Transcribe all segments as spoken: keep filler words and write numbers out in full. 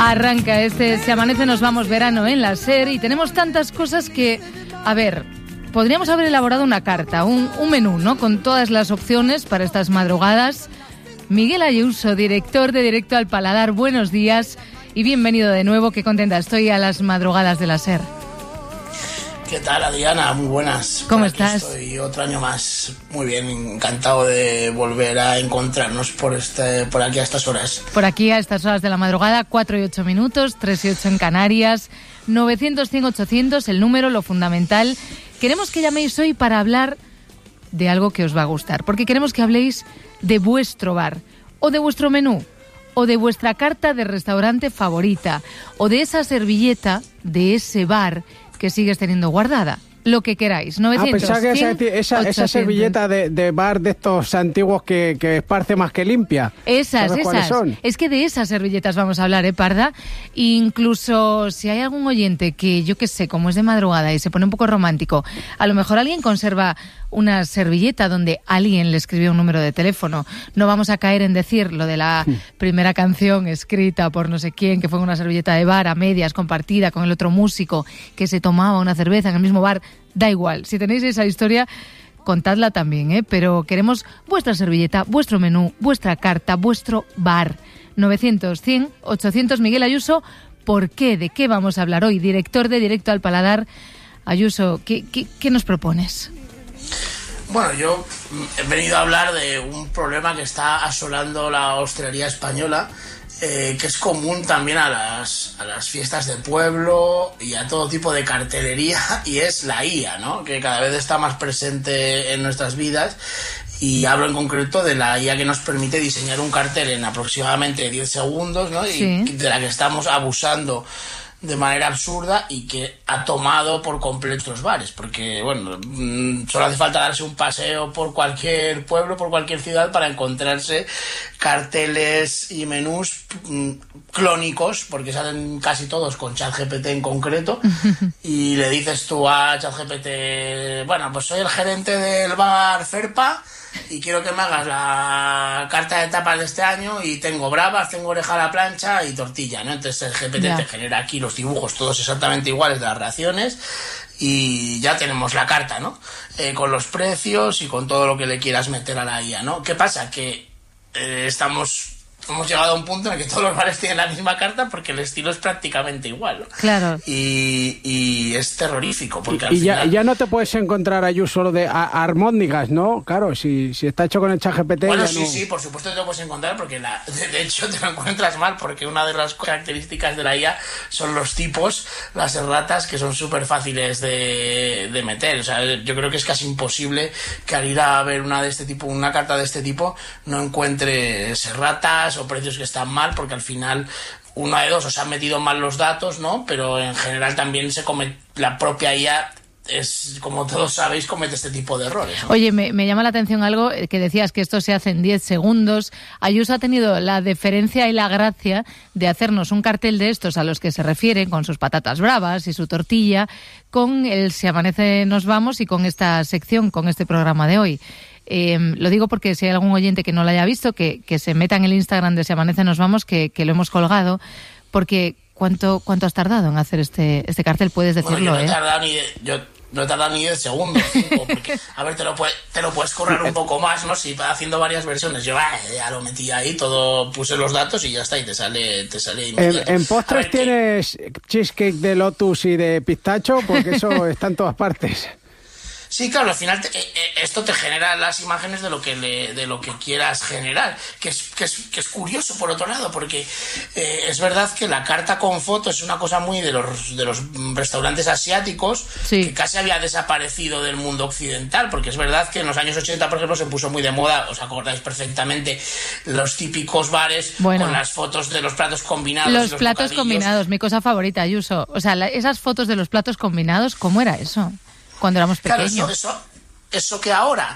Arranca este Se Amanece Nos Vamos verano en la SER y tenemos tantas cosas que, a ver, podríamos haber elaborado una carta, un, un menú, ¿no? Con todas las opciones para estas madrugadas. Miguel Ayuso, director de Directo al Paladar, buenos días y bienvenido de nuevo. Qué contenta estoy a las madrugadas de la SER. ¿Qué tal, Adriana? Muy buenas. ¿Cómo Por aquí estás? Estoy otro año más. Muy bien, encantado de volver a encontrarnos por este, por aquí a estas horas. Por aquí a estas horas de la madrugada, cuatro y ocho minutos, tres y ocho en Canarias, novecientos, cien, ochocientos, el número, lo fundamental. Queremos que llaméis hoy para hablar de algo que os va a gustar, porque queremos que habléis de vuestro bar, o de vuestro menú, o de vuestra carta de restaurante favorita, o de esa servilleta de ese bar que sigues teniendo guardada. Lo que queráis. novecientos, ah, pensaba que cien, esa, esa, esa servilleta de, de bar de estos antiguos que, que esparce más que limpia. Esas, ¿Sabes cuáles esas. son? Es que de esas servilletas vamos a hablar, ¿eh, Parda? Incluso si hay algún oyente que, yo qué sé, como es de madrugada y se pone un poco romántico, a lo mejor alguien conserva una servilleta donde alguien le escribió un número de teléfono. No vamos a caer en decir lo de la primera canción escrita por no sé quién, que fue una servilleta de bar a medias, compartida con el otro músico, que se tomaba una cerveza en el mismo bar. Da igual, si tenéis esa historia, contadla también, ¿eh? Pero queremos vuestra servilleta, vuestro menú, vuestra carta, vuestro bar. novecientos, cien, ochocientos, Miguel Ayuso, ¿por qué? ¿De qué vamos a hablar hoy? Director de Directo al Paladar. Ayuso, ¿qué, qué, qué nos propones? Bueno, yo he venido a hablar de un problema que está asolando la hostelería española, eh, que es común también a las, a las fiestas de pueblo y a todo tipo de cartelería, y es la I A, ¿no? Que cada vez está más presente en nuestras vidas. Y hablo en concreto de la I A que nos permite diseñar un cartel en aproximadamente diez segundos, ¿no? Sí. Y de la que estamos abusando de manera absurda y que ha tomado por completo los bares, porque bueno, solo hace falta darse un paseo por cualquier pueblo, por cualquier ciudad para encontrarse carteles y menús clónicos, porque salen casi todos con ChatGPT en concreto, y le dices tú a ChatGPT, bueno, pues soy el gerente del bar Ferpa y quiero que me hagas la carta de tapas de este año y tengo bravas, tengo oreja a la plancha y tortilla, ¿no? Entonces el G P T yeah. te genera aquí los dibujos todos exactamente iguales de las raciones y ya tenemos la carta, ¿no? Eh, con los precios y con todo lo que le quieras meter a la I A, ¿no? ¿Qué pasa? Que eh, estamos... hemos llegado a un punto en el que todos los bares tienen la misma carta porque el estilo es prácticamente igual, ¿no? Claro. Y, y es terrorífico porque y, al y final... ya, ya no te puedes encontrar a solo de a, armóndigas, ¿no? Claro, si, si está hecho con el ChatGPT. Bueno, ya sí, no... sí, por supuesto te lo puedes encontrar porque la, de, de hecho te lo encuentras mal porque una de las características de la I A son los tipos, las erratas, que son súper fáciles de, de meter. O sea, yo creo que es casi imposible que al ir a ver una de este tipo, una carta de este tipo, no encuentres erratas o precios que están mal, porque al final una de dos, os han metido mal los datos, ¿no? Pero en general también se come, la propia I A es, como todos sabéis, comete este tipo de errores, ¿no? Oye, me, me llama la atención algo que decías, que esto se hace en diez segundos. Ayuso ha tenido la deferencia y la gracia de hacernos un cartel de estos a los que se refieren, con sus patatas bravas y su tortilla, con el Se Amanece Nos Vamos y con esta sección, con este programa de hoy. Eh, lo digo porque si hay algún oyente que no lo haya visto, que, que se meta en el Instagram de Se Amanece Nos Vamos, que, que lo hemos colgado, porque ¿cuánto cuánto has tardado en hacer este este cartel? Puedes decirlo, bueno, yo no he ¿eh? tardado ni de, yo no he tardado ni diez segundos, cinco, porque, a ver, te lo, puede, te lo puedes currar un poco más, ¿no? Si haciendo varias versiones, yo ah, ya lo metí ahí, todo, puse los datos y ya está, y te sale, te sale inmediato. En, en postres ver, tienes ¿qué? cheesecake de lotus y de pistacho, porque eso está en todas partes. Sí, claro, al final te, eh, esto te genera las imágenes de lo que le, de lo que quieras generar, que es, que es, que es curioso por otro lado, porque eh, es verdad que la carta con fotos es una cosa muy de los, de los restaurantes asiáticos, sí. que casi había desaparecido del mundo occidental, porque es verdad que en los años ochenta, por ejemplo, se puso muy de moda, os acordáis perfectamente, los típicos bares bueno, con las fotos de los platos combinados. Los, los platos bocadillos. combinados, mi cosa favorita, Ayuso. O sea, la, esas fotos de los platos combinados, ¿cómo era eso? Cuando éramos pequeños. Claro, eso, eso, eso que ahora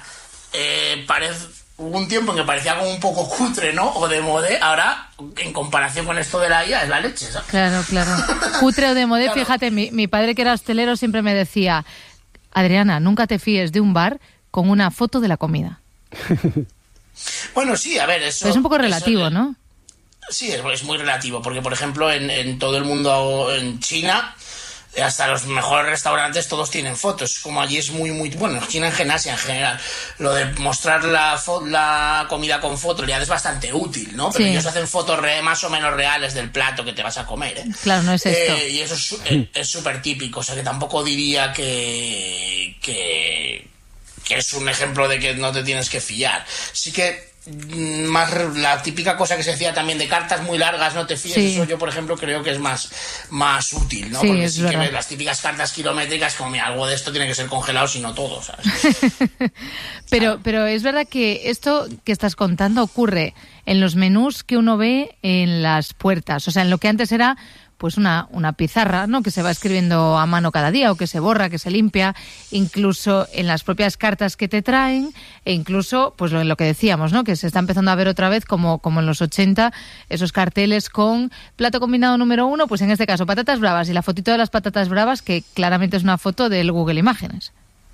eh, parece, hubo un tiempo en que parecía como un poco cutre, ¿no? O de modé, ahora, en comparación con esto de la I A, es la leche, ¿sabes? Claro, claro. Cutre o de modé, claro. Fíjate, mi, mi padre, que era hostelero, siempre me decía, Adriana, nunca te fíes de un bar con una foto de la comida. Bueno, sí, a ver, eso... Pero es un poco relativo, eso, ¿no? Sí, es, es muy relativo, porque por ejemplo en, en todo el mundo, en China, hasta los mejores restaurantes todos tienen fotos, como allí es muy, muy, bueno, en China, en Asia en general, lo de mostrar la, fo- la comida con fotos ya es bastante útil, ¿no? Pero sí. ellos hacen fotos re, más o menos reales del plato que te vas a comer, ¿eh? Claro, no es esto. Eh, y eso es súper típico, o sea que tampoco diría que, que, que es un ejemplo de que no te tienes que fiar. Sí que más la típica cosa que se decía también de cartas muy largas, no te fíes, sí. Eso yo por ejemplo creo que es más, más útil, ¿no? Sí, porque es sí verdad. que ves las típicas cartas kilométricas como mira, algo de esto tiene que ser congelado, si no todo, ¿sabes? pero, pero es verdad que esto que estás contando ocurre en los menús que uno ve en las puertas, o sea, en lo que antes era pues una, una pizarra, ¿no? Que se va escribiendo a mano cada día o que se borra, que se limpia, incluso en las propias cartas que te traen e incluso, pues lo, en lo que decíamos, ¿no? Que se está empezando a ver otra vez como, como en los ochenta, esos carteles con plato combinado número uno, pues en este caso patatas bravas y la fotito de las patatas bravas que claramente es una foto del Google Imágenes.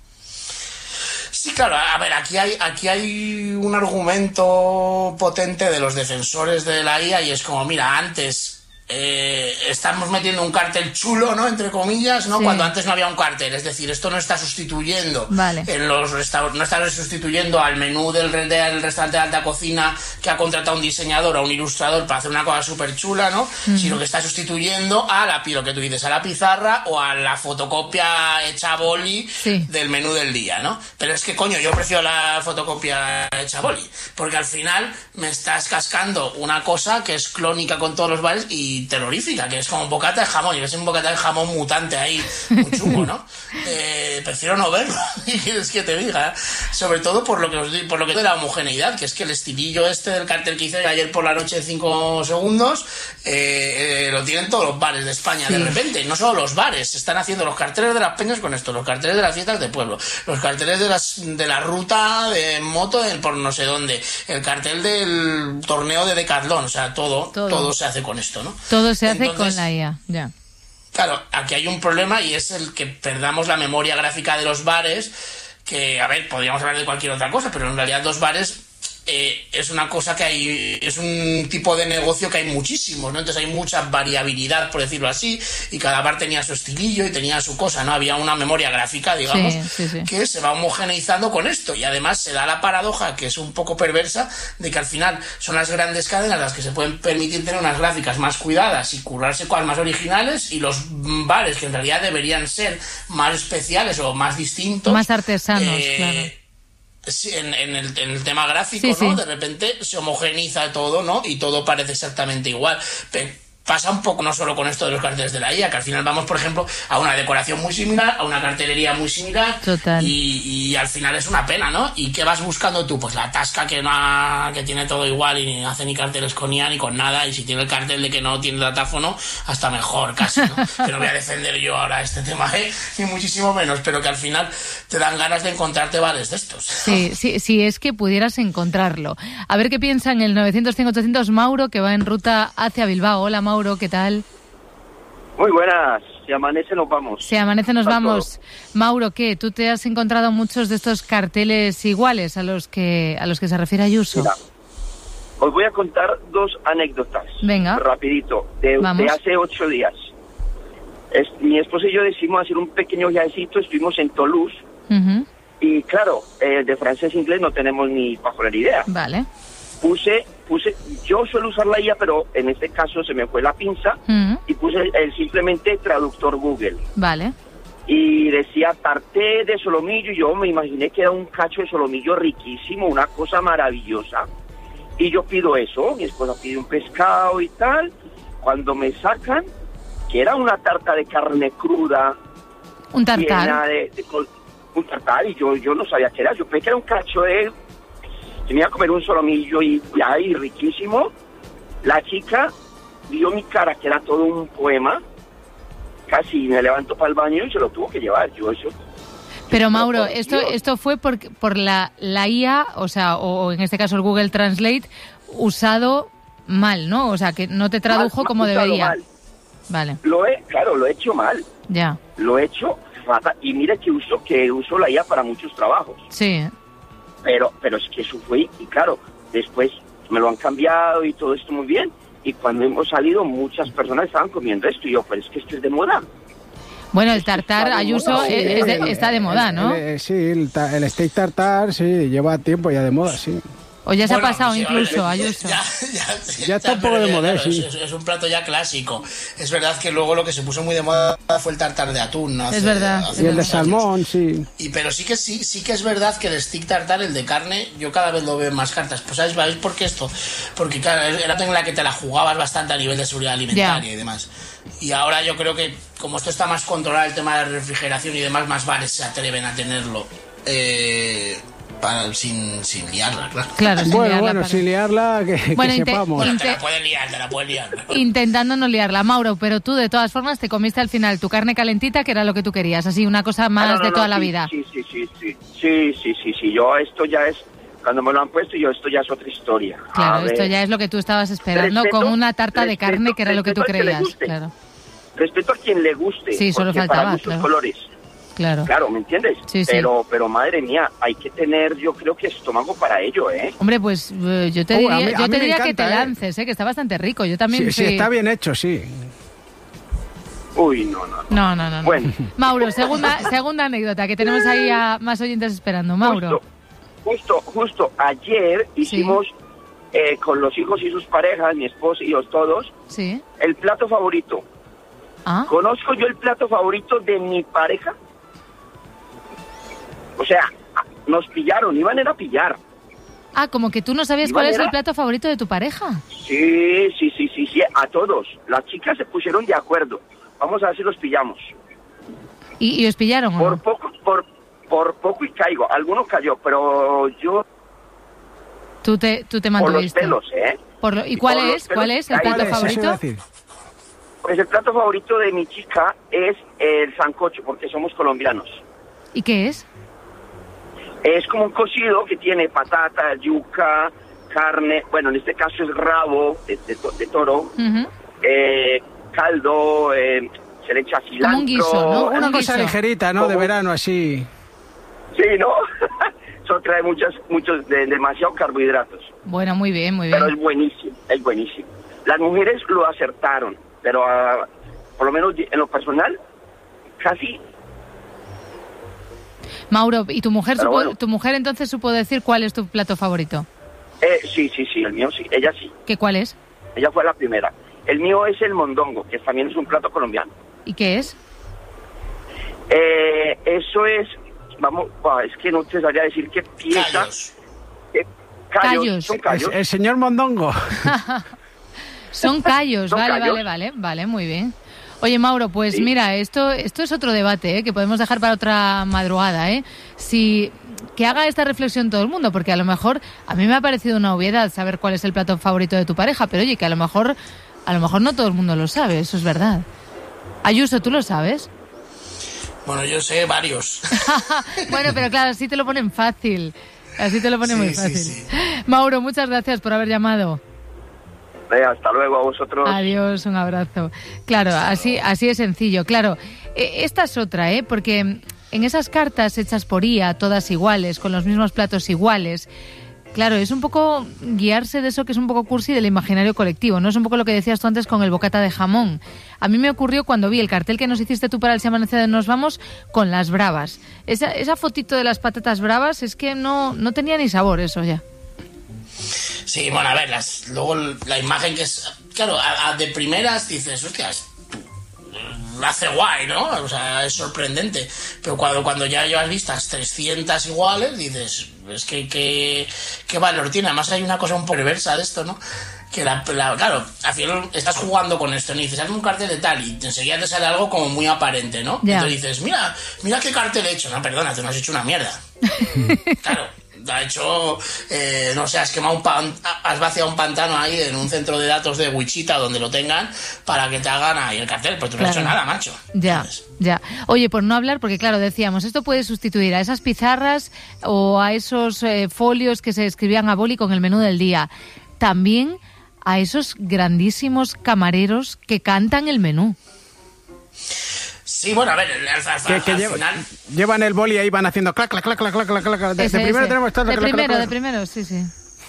Sí, claro, a ver, aquí hay, aquí hay un argumento potente de los defensores de la I A y es como, mira, antes... Eh, estamos metiendo un cartel chulo, ¿no? Entre comillas, ¿no? Sí. Cuando antes no había un cartel. Es decir, esto no está sustituyendo vale. en los restaurantes, no está sustituyendo al menú del, del restaurante de alta cocina que ha contratado un diseñador o un ilustrador para hacer una cosa súper chula, ¿no? Mm. Sino que está sustituyendo a la, lo que tú dices, a la pizarra o a la fotocopia hecha a boli sí. del menú del día, ¿no? Pero es que, coño, yo prefiero la fotocopia hecha a boli, porque al final me estás cascando una cosa que es clónica con todos los bares y terrorífica, que es como un bocata de jamón, y ves un bocata de jamón mutante ahí, muy chungo, ¿no? Eh, prefiero no verlo, y quieres que te diga, sobre todo por lo que os digo, por lo que de la homogeneidad, que es que el estilillo este del cartel que hice ayer por la noche de cinco segundos, eh, eh, lo tienen todos los bares de España, sí. De repente, no solo los bares, se están haciendo los carteles de las peñas con esto, los carteles de las fiestas de pueblo, los carteles de las de la ruta de moto del por no sé dónde, el cartel del torneo de Decathlon, o sea, todo, todo, todo se hace con esto, ¿no? Todo se hace Entonces, con la I A, ya. Claro, aquí hay un problema y es el que perdamos la memoria gráfica de los bares, que, a ver, podríamos hablar de cualquier otra cosa, pero en realidad los bares eh, es una cosa que hay, es un tipo de negocio que hay muchísimos, ¿no? Entonces hay mucha variabilidad, por decirlo así, y cada bar tenía su estilillo y tenía su cosa, ¿no? Había una memoria gráfica, digamos, sí, sí, sí. que se va homogeneizando con esto, y además se da la paradoja, que es un poco perversa, de que al final son las grandes cadenas las que se pueden permitir tener unas gráficas más cuidadas y currarse cosas más originales, y los bares que en realidad deberían ser más especiales o más distintos, más artesanos, eh, claro. Sí, en, en, el, en el tema gráfico, sí, ¿no? Sí. De repente se homogeniza todo, ¿no? Y todo parece exactamente igual. Pero pasa un poco no solo con esto de los carteles de la I A, que al final vamos, por ejemplo, a una decoración muy similar, a una cartelería muy similar. Total. Y, y al final es una pena, ¿no? ¿Y qué vas buscando tú? Pues la tasca que no ha, que tiene todo igual y ni hace ni carteles con I A ni con nada, y si tiene el cartel de que no tiene datáfono, hasta mejor casi, ¿no? Que no voy a defender yo ahora este tema, ¿eh? Ni muchísimo menos, pero que al final te dan ganas de encontrarte bares de estos. Sí, sí, sí, es que pudieras encontrarlo. A ver qué piensa en el novecientos cinco ochocientos Mauro, que va en ruta hacia Bilbao. Hola, Mauro. ¿Qué tal? Muy buenas, si amanece nos vamos. Si amanece nos Tanto. vamos. Mauro, ¿qué? ¿Tú te has encontrado muchos de estos carteles iguales a los que a los que se refiere Ayuso? Mira, os voy a contar dos anécdotas. Venga. Rapidito, de, de hace ocho días. Es, mi esposa y yo decidimos hacer un pequeño viajecito, estuvimos en Toulouse, uh-huh. y claro, eh, de francés e inglés no tenemos ni pajolera idea. Vale. Puse, puse, yo suelo usar la I A, pero en este caso se me fue la pinza, uh-huh. y puse el, el simplemente traductor Google. Vale. Y decía tarté de solomillo, y yo me imaginé que era un cacho de solomillo riquísimo, una cosa maravillosa. Y yo pido eso, mi esposa pide un pescado y tal, cuando me sacan, que era una tarta de carne cruda. Un tartar. De, de, un tartar, y yo, yo no sabía qué era, yo pensé que era un cacho de... me iba a comer un solomillo y ya, y riquísimo. La chica vio mi cara, que era todo un poema, casi me levantó para el baño y se lo tuvo que llevar. Yo eso. Pero Mauro, esto esto fue por, por la, la I A, o sea, o en este caso el Google Translate, usado mal, ¿no? O sea, que no te tradujo mal, como debería. Mal. Vale. Lo he, claro, lo he hecho mal. Ya. Lo he hecho fatal. Y mire que uso, que uso la I A para muchos trabajos. Sí. Pero, pero es que eso fue, y claro, después me lo han cambiado y todo esto muy bien, y cuando hemos salido muchas personas estaban comiendo esto y yo, pero es que esto es de moda. Bueno, el tartar, Ayuso, Sí, es de- está de moda, ¿no? El- el- sí, el, ta- el steak tartar, sí, lleva tiempo ya de moda, sí. O ya se ha Bueno, pasado sí, a ver, incluso, Ayuso. Ya, ya, Ya está un poco pero de ya, moda, claro, sí. Es, es un plato ya clásico. Es verdad que luego lo que se puso muy de moda fue el tartar de atún, ¿no? Hace- Es verdad. hace Y el de unos años. salmón, sí. Y pero sí que sí, sí que es verdad que el stick tartar, el de carne, yo cada vez lo veo en más cartas. Pues ¿sabéis, ¿sabéis por qué esto? Porque claro, era en la que te la jugabas bastante a nivel de seguridad alimentaria Ya. y demás. Y ahora yo creo que como esto está más controlado, el tema de la refrigeración y demás, más bares se atreven a tenerlo eh, para, sin, sin liarla, claro. Claro, sin Bueno, liarla bueno, para- sin liarla, que, Bueno, que inte- sepamos. Bueno, te Inte- la pueden liar, te la pueden liar. Intentando no liarla, Mauro, pero tú de todas formas te comiste al final tu carne calentita, que era lo que tú querías, así una cosa más Ah, no, no, de no, toda la sí, vida. Sí, sí, sí, sí, sí, sí, sí, sí, yo esto ya es, cuando me lo han puesto, yo esto ya es otra historia. A Claro, esto ver, ya es lo que tú estabas esperando, Respeto- con una tarta de respeto- carne, que era lo que tú respeto al que le creías. guste. Claro, Respeto a quien le guste, Sí, solo porque faltaba, para gustos claro. colores. claro. Claro, ¿me entiendes? Sí, sí. Pero, pero madre mía, hay que tener, yo creo que estómago para ello, ¿eh? Hombre, pues eh, yo te Oh, a diría, mí- a yo mí te me diría que encanta, te ¿eh? lances, ¿eh? Que está bastante rico. Yo también Sí, sí, fui- está bien hecho, sí. Uy, no, no, no. No, no, no. no. Bueno. Mauro, segunda, segunda anécdota, que tenemos ahí a más oyentes esperando. Mauro. Justo, justo, justo ayer hicimos eh, con los hijos y sus parejas, mi esposa y yo todos, Sí. el plato favorito. Ah, ¿Conozco yo el plato favorito de mi pareja? O sea, nos pillaron, iban a ir a pillar. ah, como que tú no sabías ¿Y cuál es manera? el plato favorito de tu pareja. Sí, sí, sí, sí, sí, a todos. Las chicas se pusieron de acuerdo. Vamos a ver si los pillamos. ¿Y, y os pillaron o Por no? poco, por, por poco y caigo. Alguno cayó, pero yo Tú te, tú te por los mantuviste. pelos, ¿eh? Por lo- ¿Y Y cuál por los es? ¿Cuál pelos es el caí. plato ¿Cuál es? Eso favorito? iba a decir. Pues el plato favorito de mi chica es el sancocho, porque somos colombianos. ¿Y qué es? Es como un cocido que tiene patata, yuca, carne, bueno, en este caso es rabo de, de to- de toro, Ujú. eh, caldo, eh, se le echa cilantro. Como un guiso, ¿no? Una Un cosa guiso. ligerita, ¿no? De ¿Cómo? verano, así. Sí, ¿no? Eso trae muchas, muchos, de, demasiados carbohidratos. Bueno, muy bien, muy Pero bien. es buenísimo, es buenísimo. Las mujeres lo acertaron, pero ah, por lo menos en lo personal, casi. Mauro, ¿y tu mujer, Pero supo- bueno. tu mujer entonces supo decir cuál es tu plato favorito? Eh, sí, sí, sí, el mío sí, ella sí, ¿Qué cuál es? ella fue la primera. El mío es el mondongo, que también es un plato colombiano. ¿Y qué es? Eh, eso es, vamos, ah, es que no te sabría decir qué pieza. Callos. eh, callos, Callos. son El, callos. el señor Mondongo. Son callos, Son vale, callos. vale, vale, vale, muy bien. Oye, Mauro, pues Sí. mira, esto, esto es otro debate, ¿eh? Que podemos dejar para otra madrugada, ¿eh? Si que haga esta reflexión todo el mundo, porque a lo mejor a mí me ha parecido una obviedad saber cuál es el plato favorito de tu pareja, pero oye, que a lo mejor a lo mejor no todo el mundo lo sabe, eso es verdad. Ayuso, ¿tú lo sabes? Bueno, yo sé varios. Bueno, pero claro, así te lo ponen fácil. Así te lo ponen Sí, muy sí, fácil. sí. Mauro, muchas gracias por haber llamado. Eh, hasta luego a vosotros. Adiós, un abrazo. Claro, así, así es sencillo. Claro, eh, esta es otra, ¿eh? Porque en esas cartas hechas por I A, todas iguales, con los mismos platos iguales, claro, es un poco guiarse de eso que es un poco cursi del imaginario colectivo, ¿no? Es un poco lo que decías tú antes con el bocata de jamón. A mí me ocurrió cuando vi el cartel que nos hiciste tú para el Si Amanece de Nos Vamos con las bravas. Esa, esa fotito de las patatas bravas es que no, no tenía ni sabor eso ya. Sí, bueno, a ver, las, luego la imagen que es... Claro, a, a de primeras dices, hostias, lo hace guay, ¿no? O sea, es sorprendente. Pero cuando, cuando ya llevas vistas trescientas iguales, dices, es que qué qué valor tiene. Además hay una cosa un poco perversa de esto, ¿no? Que la, la- claro, al final estás jugando con esto, ¿no? Y dices, hazme un cartel de tal, y enseguida te sale algo como muy aparente, ¿no? Ya. Entonces dices, mira, mira qué cartel he hecho. No, perdona, tú no has hecho una mierda. Claro, ha hecho, eh, no sé, has quemado un pan, has vaciado un pantano ahí en un centro de datos de Wichita donde lo tengan para que te hagan ahí el cartel, pero tú no has Claro. hecho nada, macho. Ya, ¿Sabes? ya. Oye, por no hablar, porque claro, decíamos, esto puede sustituir a esas pizarras o a esos eh, folios que se escribían a boli con el menú del día. También a esos grandísimos camareros que cantan el menú. Sí, bueno, a ver, al, al- Que, al que lleva- final... llevan el boli y ahí van haciendo clac, clac, clac, clac, clac, clac, clac. De, Ese, primero ese. tenemos... clac, De clac, clac, primero, clac. de primero, sí, sí.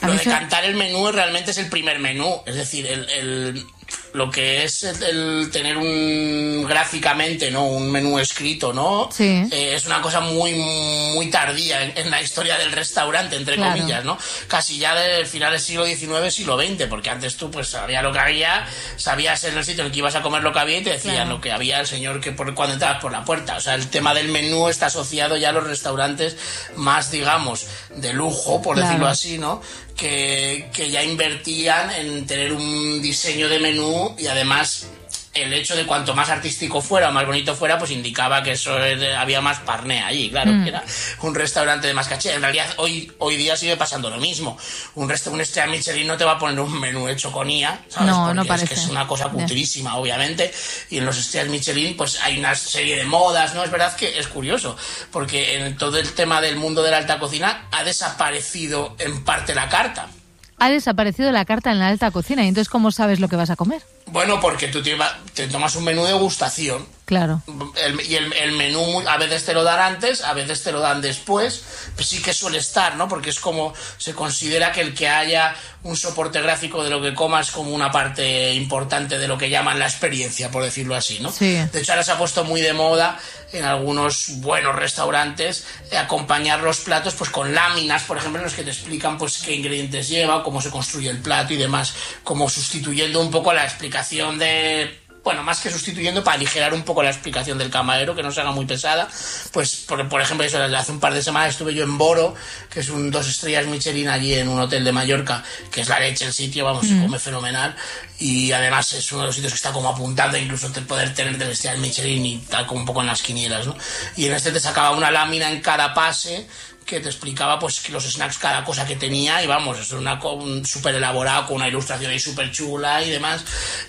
Lo de cantar el menú realmente es el primer menú, es decir, el, el lo que es el, el tener un gráficamente, ¿no? Un menú escrito, ¿no? Sí. Eh, es una cosa muy muy tardía en, en la historia del restaurante, entre claro. comillas, ¿no? Casi ya del final del siglo diecinueve, siglo veinte, porque antes tú pues sabías lo que había, sabías en el sitio en el que ibas a comer lo que había y te decían claro. lo que había el señor que por cuando entrabas por la puerta. O sea, el tema del menú está asociado ya a los restaurantes más, digamos, de lujo, por claro. decirlo así, ¿no? Que, que ya invertían en tener un diseño de menú y además el hecho de cuanto más artístico fuera o más bonito fuera, pues indicaba que eso era, había más parné allí, claro, mm. que era un restaurante de más caché. En realidad hoy hoy día sigue pasando lo mismo. Un restaurante, un estrella Michelin no te va a poner un menú hecho con I A, ¿sabes? No, Porque no parece. Es que es una cosa culturísima, yeah. obviamente, y en los estrellas Michelin pues hay una serie de modas, ¿no? Es verdad que es curioso, porque en todo el tema del mundo de la alta cocina ha desaparecido en parte la carta. Ha desaparecido la carta en la alta cocina, y entonces ¿cómo sabes lo que vas a comer? Bueno, porque tú te, te tomas un menú de degustación. Claro. El, y el, el menú a veces te lo dan antes, a veces te lo dan después. Pues sí que suele estar, ¿no? Porque es como se considera que el que haya un soporte gráfico de lo que comas como una parte importante de lo que llaman la experiencia, por decirlo así, ¿no? Sí. De hecho, ahora se ha puesto muy de moda en algunos buenos restaurantes eh, acompañar los platos pues con láminas, por ejemplo, en los que te explican pues qué ingredientes lleva, cómo se construye el plato y demás, como sustituyendo un poco la explicación de... Bueno, más que sustituyendo, para aligerar un poco la explicación del camarero, que no se haga muy pesada. Pues, por, por ejemplo, eso, hace un par de semanas estuve yo en Boro, que es un dos estrellas Michelin allí en un hotel de Mallorca, que es la leche el sitio, vamos, mm. se come fenomenal. Y además es uno de los sitios que está como apuntando incluso te poder tener del estrellas Michelin y tal, como un poco en las quinielas, ¿no? Y en este te sacaba una lámina en cada pase que te explicaba pues que los snacks, cada cosa que tenía, y vamos, es una un súper elaborado, con una ilustración ahí súper chula y demás,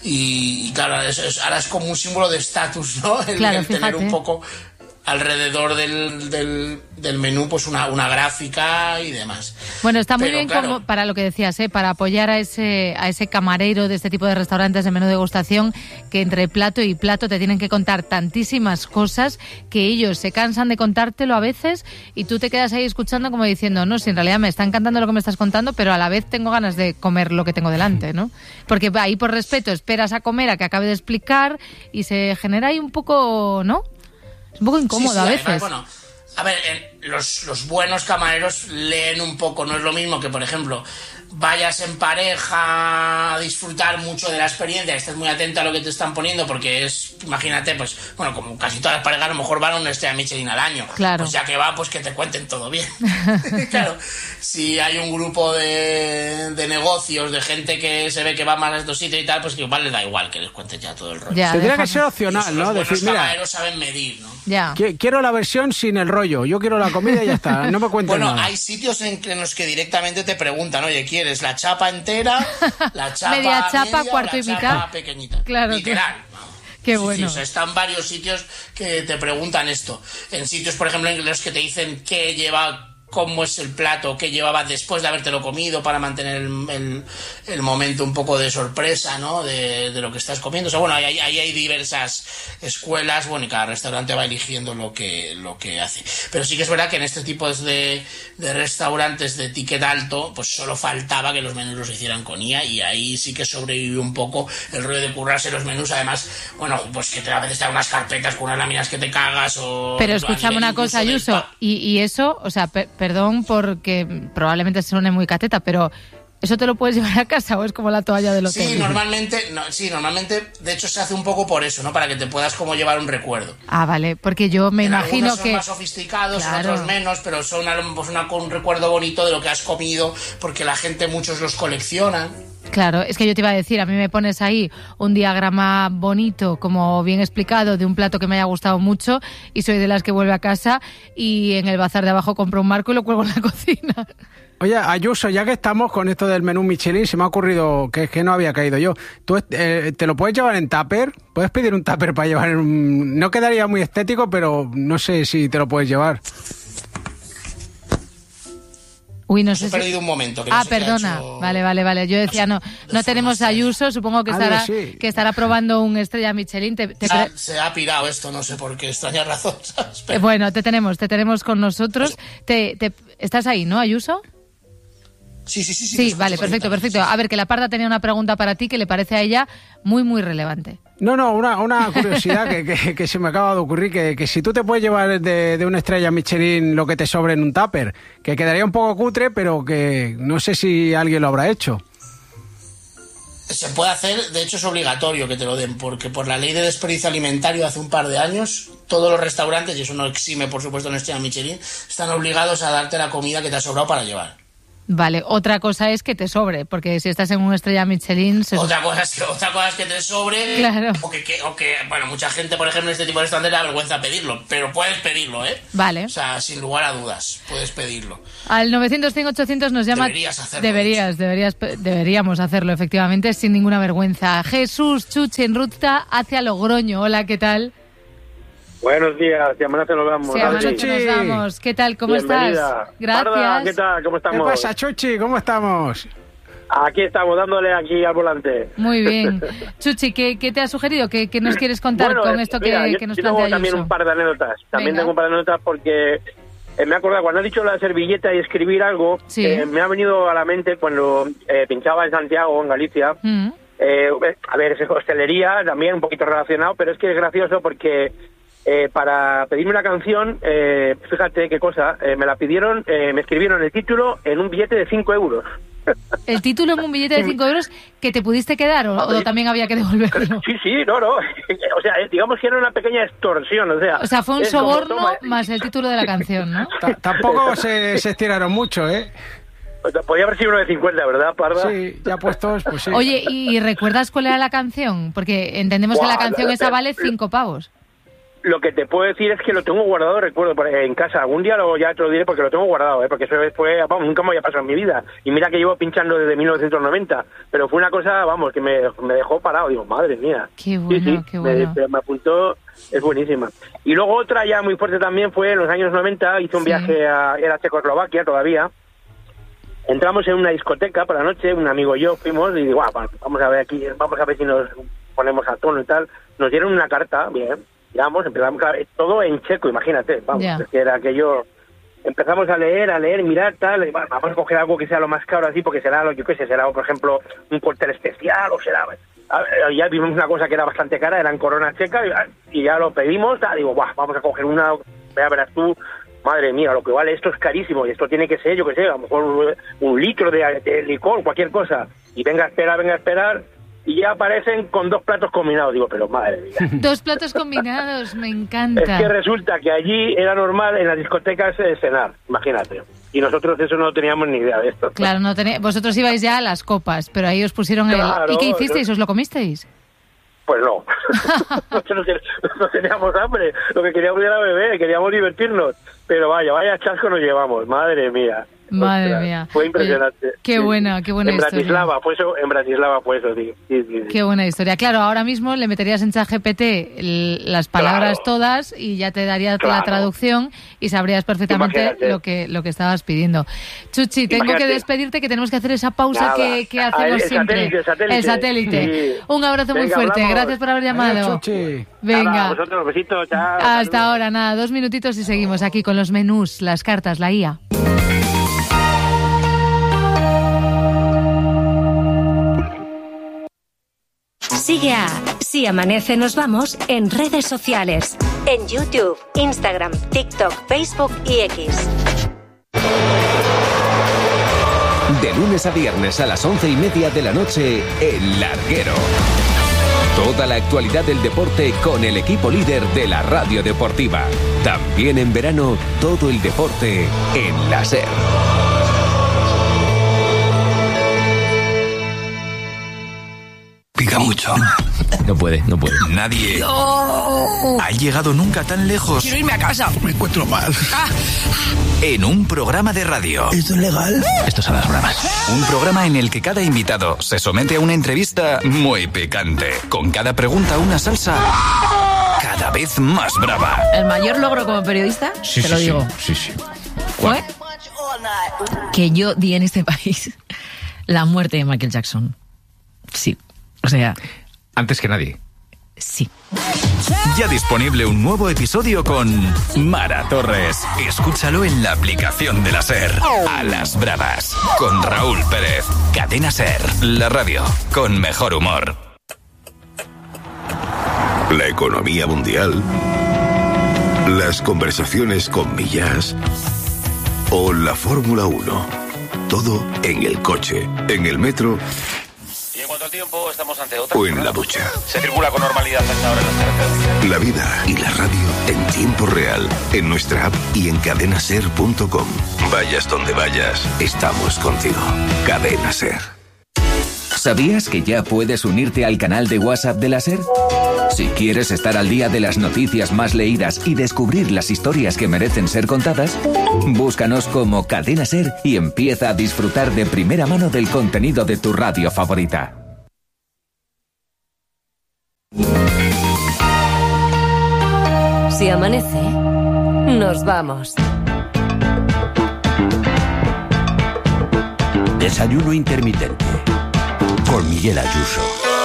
y, y claro, es, es, ahora es como un símbolo de estatus, ¿no? El, claro, el tener un poco alrededor del, del, del menú pues una, una gráfica y demás. Bueno, está muy Pero, bien claro, como para lo que decías, ¿eh? Para apoyar a ese a ese camarero de este tipo de restaurantes de menú degustación, que entre plato y plato te tienen que contar tantísimas cosas que ellos se cansan de contártelo a veces y tú te quedas ahí escuchando como diciendo, no, si en realidad me está encantando lo que me estás contando, pero a la vez tengo ganas de comer lo que tengo delante, ¿no? Porque ahí por respeto esperas a comer a que acabe de explicar y se genera ahí un poco, ¿no? Es un poco incómodo sí, sí, a veces. Además, bueno, a ver, eh, los, los buenos camareros leen un poco, no es lo mismo que, por ejemplo, vayas en pareja a disfrutar mucho de la experiencia, estés muy atento a lo que te están poniendo, porque es, imagínate, pues, bueno, como casi todas las parejas a lo mejor van a una estrella Michelin al año. Claro. Pues ya que va, pues que te cuenten todo bien. Claro, si hay un grupo de, de negocios, de gente que se ve que va más a estos sitios y tal, pues que igual les da igual que les cuentes ya todo el rollo. Ya, tendría que ser opcional, ¿no? Los Decir, mira, camareros saben medir, ¿no? Ya. Quiero la versión sin el rollo, yo quiero la comida y ya está, no me cuentes bueno, nada. Bueno, hay sitios en, en los que directamente te preguntan, oye, ¿quieres la chapa entera, la chapa media chapa, media, cuarto la y mitad? Chapa pequeñita? Claro, literal. Que... Qué sí, bueno. Sí, o sea, están varios sitios que te preguntan esto. En sitios, por ejemplo, en los que te dicen qué lleva, cómo es el plato, qué llevaba después de habértelo comido para mantener el, el, el momento un poco de sorpresa, ¿no? De, de lo que estás comiendo. O sea, bueno, ahí hay, hay, hay diversas escuelas, bueno, y cada restaurante va eligiendo lo que, lo que hace. Pero sí que es verdad que en este tipo de, de restaurantes de ticket alto, pues solo faltaba que los menús los hicieran con I A, y ahí sí que sobrevive un poco el rollo de currarse los menús. Además, bueno, pues que te a veces te dan unas carpetas con unas láminas que te cagas o... Pero escúchame una cosa, Ayuso, y, y eso, o sea, per- perdón porque probablemente se suene muy cateta, pero ¿eso te lo puedes llevar a casa o es como la toalla del hotel? Sí, normalmente, no, sí, normalmente, de hecho se hace un poco por eso, ¿no? Para que te puedas como llevar un recuerdo. Ah, vale, porque yo me en imagino algunos que... son más sofisticados, claro, en otros menos, pero son pues una, un recuerdo bonito de lo que has comido, porque la gente, muchos los coleccionan. Claro, es que yo te iba a decir, a mí me pones ahí un diagrama bonito, como bien explicado, de un plato que me haya gustado mucho, y soy de las que vuelve a casa y en el bazar de abajo compro un marco y lo cuelgo en la cocina. Oye, Ayuso, ya que estamos con esto del menú Michelin, se me ha ocurrido que es que no había caído yo. ¿Tú eh, te lo puedes llevar en tupper? ¿Puedes pedir un tupper para llevar en un... No quedaría muy estético, pero no sé si te lo puedes llevar. Uy, no sé He si... perdido un momento. Que ah, no sé perdona. Hecho... Vale, vale, vale. Yo decía, no, no tenemos a Ayuso, supongo que estará, sí. que estará probando un estrella Michelin. Te, te... Se, ha, se ha pirado esto, no sé por qué, extraña razón, ¿sabes? Pero... Bueno, te tenemos, te tenemos con nosotros. Te, te... ¿Estás ahí, no, Ayuso? Sí, sí, sí. Sí, sí vale, perfecto, perfecto. A ver, que la Parda tenía una pregunta para ti que le parece a ella muy, muy relevante. No, no, una, una curiosidad que, que, que se me acaba de ocurrir, que, que si tú te puedes llevar de, de una estrella Michelin lo que te sobre en un tupper, que quedaría un poco cutre, pero que no sé si alguien lo habrá hecho. Se puede hacer, de hecho es obligatorio que te lo den, porque por la ley de desperdicio alimentario hace un par de años, todos los restaurantes, y eso no exime por supuesto una estrella Michelin, están obligados a darte la comida que te ha sobrado para llevar. Vale, otra cosa es que te sobre, porque si estás en una estrella Michelin... Se... Otra, cosa es que, otra cosa es que te sobre, claro. o, que, que, o que, bueno, mucha gente, por ejemplo, en este tipo de restaurantes le da vergüenza pedirlo, pero puedes pedirlo, ¿eh? Vale. O sea, sin lugar a dudas, puedes pedirlo. Al novecientos cinco ochocientos nos llama... Deberías hacerlo. Deberías, deberías, deberíamos hacerlo, efectivamente, sin ninguna vergüenza. Jesús Chuchi en ruta hacia Logroño. Hola, ¿qué tal? Buenos días, si amanece nos vamos. Si amanece nos vamos. ¿Qué tal? ¿Cómo Bienvenida. estás? Gracias. Parda, ¿qué tal? ¿Cómo estamos? ¿Qué pasa, Chuchi? ¿Cómo estamos? Aquí estamos, dándole aquí al volante. Muy bien. Chuchi, ¿qué, qué te ha sugerido? ¿Qué, qué nos quieres contar bueno, con esto mira, que, yo, que nos yo plantea tengo también Ayuso? un par de anécdotas. También Venga. tengo un par de anécdotas porque eh, me he acordado, cuando has dicho la servilleta y escribir algo, Sí. eh, me ha venido a la mente cuando eh, pinchaba en Santiago, en Galicia. Mm. Eh, a ver, es hostelería, también un poquito relacionado, pero es que es gracioso porque... Eh, para pedirme una canción, eh, fíjate qué cosa, eh, me la pidieron, eh, me escribieron el título en un billete de cinco euros. El título en un billete de cinco euros que te pudiste quedar o, o también había que devolverlo. Sí, sí, no, no. O sea, digamos que era una pequeña extorsión, o sea... O sea, fue un es como, soborno toma, más el título de la canción, ¿no? T- tampoco se, se estiraron mucho, ¿eh? Podía haber sido uno de cincuenta, ¿verdad, Parda? Sí, ya puestos, pues sí. Oye, ¿y recuerdas cuál era la canción? Porque entendemos que Buah, la canción la- esa la- vale cinco pavos. Lo que te puedo decir es que lo tengo guardado, recuerdo, por- en casa. Algún día lo, ya te lo diré porque lo tengo guardado, ¿eh? Porque eso fue, vamos, nunca me había pasado en mi vida. Y mira que llevo pinchando desde mil novecientos noventa. Pero fue una cosa, vamos, que me, me dejó parado. Digo, madre mía. Qué bueno, sí, sí, qué bueno. Me, me apuntó, es buenísima. Y luego otra ya muy fuerte también fue en los años noventa, hice un Sí. viaje a, era Checoslovaquia todavía. Entramos en una discoteca por la noche, un amigo y yo fuimos y digo, ah, bueno, vamos a ver aquí, vamos a ver si nos ponemos a tono y tal. Nos dieron una carta, bien, digamos, empezamos a, todo en checo, imagínate, vamos, Ya. es que era aquello... Empezamos a leer, a leer, mirar, tal, y, bueno, vamos a coger algo que sea lo más caro así, porque será lo que yo qué sé, será, por ejemplo, un cóctel especial, o será... a ver, ya vimos una cosa que era bastante cara, eran coronas checas, y, y ya lo pedimos, tal, digo, Buah, vamos a coger una, ya verás tú, madre mía, lo que vale esto es carísimo, y esto tiene que ser, yo qué sé, a lo mejor un, un litro de, de licor, cualquier cosa, y venga a esperar, venga a esperar, y ya aparecen con dos platos combinados, digo, pero madre mía. Dos platos combinados, me Es encanta. que resulta que allí era normal en las discotecas eh, cenar, imagínate. Y nosotros eso no teníamos ni idea de esto. Claro, no tené- vosotros ibais ya a las copas, pero ahí os pusieron Claro, el... ¿Y qué hicisteis? ¿Os lo comisteis? Pues no. Nosotros no, no teníamos hambre. Lo que queríamos era beber, queríamos divertirnos. Pero vaya, vaya chasco nos llevamos. Madre mía. Madre Ostras, mía. Fue impresionante. Oye, qué Sí. buena, qué buena en historia. Bratislava, fue eso, en Bratislava fue eso, sí. Sí, sí, sí. Qué buena historia. Claro, ahora mismo le meterías en ChatGPT el- las palabras Claro. todas y ya te daría la Claro. traducción y sabrías perfectamente Imagínate. lo que lo que estabas pidiendo. Chuchi, tengo Imagínate. que despedirte, que tenemos que hacer esa pausa Nada. que, que Ah, hacemos el siempre. satélite, el satélite. El satélite. Sí. Un abrazo muy Venga, fuerte. hablamos. Gracias por haber llamado. Adiós, Chuchi. Venga. Nada, vosotros, besitos, chao. Hasta saludos. ahora, nada, dos minutitos y seguimos aquí con los menús, las cartas, la I A. Sigue a Si Amanece Nos Vamos en redes sociales. En YouTube, Instagram, TikTok, Facebook y X. De lunes a viernes a las once y media de la noche, El Larguero. Toda la actualidad del deporte con el equipo líder de la radio deportiva. También en verano, todo el deporte en la SER. Pica mucho. No puede, no puede. Nadie ha llegado nunca tan lejos. Quiero irme a casa. Me encuentro mal. En un programa de radio. ¿Esto es legal? Esto son las bromas. Un programa en el que cada invitado se somete a una entrevista muy picante. Con cada pregunta una salsa cada vez más brava. El mayor logro como periodista, Sí, te sí, lo sí, digo, sí, sí. fue que yo di en este país la muerte de Michael Jackson. Sí, o sea, Antes que nadie. sí. Ya disponible un nuevo episodio con Mara Torres. Escúchalo en la aplicación de la SER. A las bravas, con Raúl Pérez. Cadena SER, la radio con mejor humor. La economía mundial, las conversaciones con Millás o la Fórmula uno. Todo en el coche, en el metro. Y en cuanto al tiempo, estamos ante otra. O en la ducha. Se circula con normalidad hasta ahora en las carreteras. La vida y la radio en tiempo real, en nuestra app y en cadena ser punto com. Vayas donde vayas, estamos contigo. Cadena SER. ¿Sabías que ya puedes unirte al canal de WhatsApp de la SER? Si quieres estar al día de las noticias más leídas y descubrir las historias que merecen ser contadas, búscanos como Cadena SER y empieza a disfrutar de primera mano del contenido de tu radio favorita. Si amanece, nos vamos. Desayuno intermitente con Miguel Ayuso.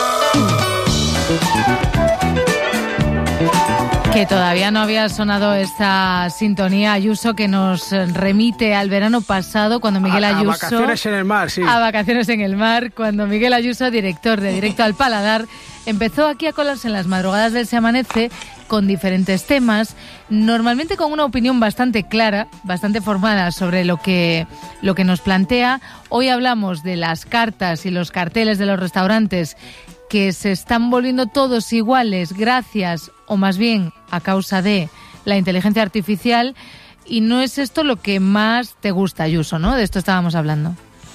Que todavía no había sonado esta sintonía, Ayuso, que nos remite al verano pasado, cuando Miguel a, Ayuso... A vacaciones en el mar, sí. A vacaciones en el mar, cuando Miguel Ayuso, director de Directo al Paladar, empezó aquí a colarse en las madrugadas del Se Amanece con diferentes temas, normalmente con una opinión bastante clara, bastante formada sobre lo que, lo que nos plantea. Hoy hablamos de las cartas y los carteles de los restaurantes que se están volviendo todos iguales gracias, o más bien a causa de, la inteligencia artificial. Y no es esto lo que más te gusta, Ayuso, ¿no? De esto estábamos hablando.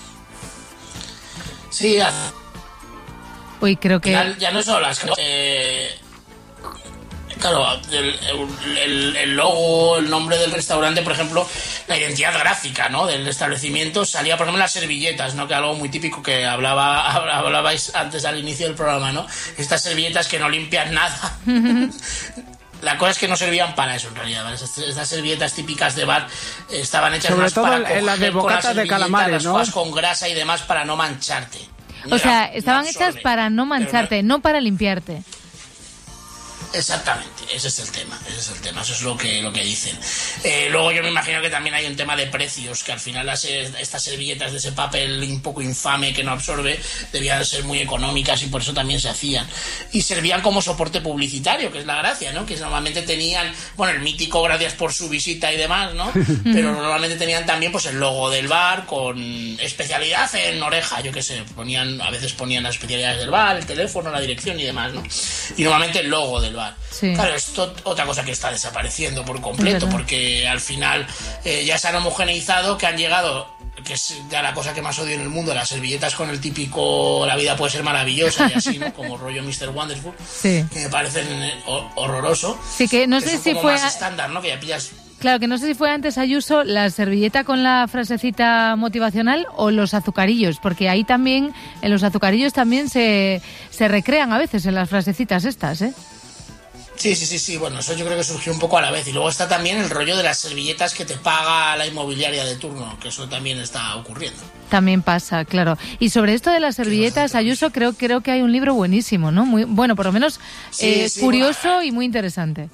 Sí, ya. Uy, creo que... Ya, ya no son las... Eh, claro, el, el, el logo, el nombre del restaurante, por ejemplo, la identidad gráfica, ¿no?, del establecimiento, salía, por ejemplo, en las servilletas, ¿no?, que algo muy típico que hablaba hablabais antes al inicio del programa, ¿no? Estas servilletas que no limpian nada. La cosa es que no servían para eso, en realidad, ¿vale? Estas, estas servilletas típicas de bar eh, estaban hechas sobre más todo para en las de bocatas de calamares, ¿no? las con grasa y demás para no mancharte. O sea, estaban hechas para no mancharte, no para limpiarte. Exactamente, ese es el tema, ese es el tema, eso es lo que lo que dicen. Eh, luego yo me imagino que también hay un tema de precios, que al final las, estas servilletas de ese papel un poco infame que no absorbe debían ser muy económicas y por eso también se hacían. Y servían como soporte publicitario, que es la gracia, ¿no? Que normalmente tenían, bueno, el mítico gracias por su visita y demás, ¿no? Pero normalmente tenían también pues el logo del bar con especialidad en oreja, yo qué sé, ponían, a veces ponían las especialidades del bar, el teléfono, la dirección y demás, ¿no? Y normalmente el logo del bar. Sí. Claro, esto otra cosa que está desapareciendo por completo, porque al final eh, ya se han homogeneizado, que han llegado, que es ya la cosa que más odio en el mundo, las servilletas con el típico la vida puede ser maravillosa y así, ¿no? Como rollo mister Wonderful, sí. Que me parecen horroroso. Sí, que no que sé son si como fue más estándar, ¿no? Que ya pillas. Claro, que no sé si fue antes, Ayuso, la servilleta con la frasecita motivacional o los azucarillos, porque ahí también, en los azucarillos también se, se recrean a veces en las frasecitas estas, ¿eh? Sí, sí, sí, sí, bueno, eso yo creo que surgió un poco a la vez. Y luego está también el rollo de las servilletas que te paga la inmobiliaria de turno, que eso también está ocurriendo. También pasa, claro. Y sobre esto de las servilletas, Ayuso, creo, creo que hay un libro buenísimo, ¿no? Muy, bueno, por lo menos sí, eh, sí, curioso bueno. y muy interesante.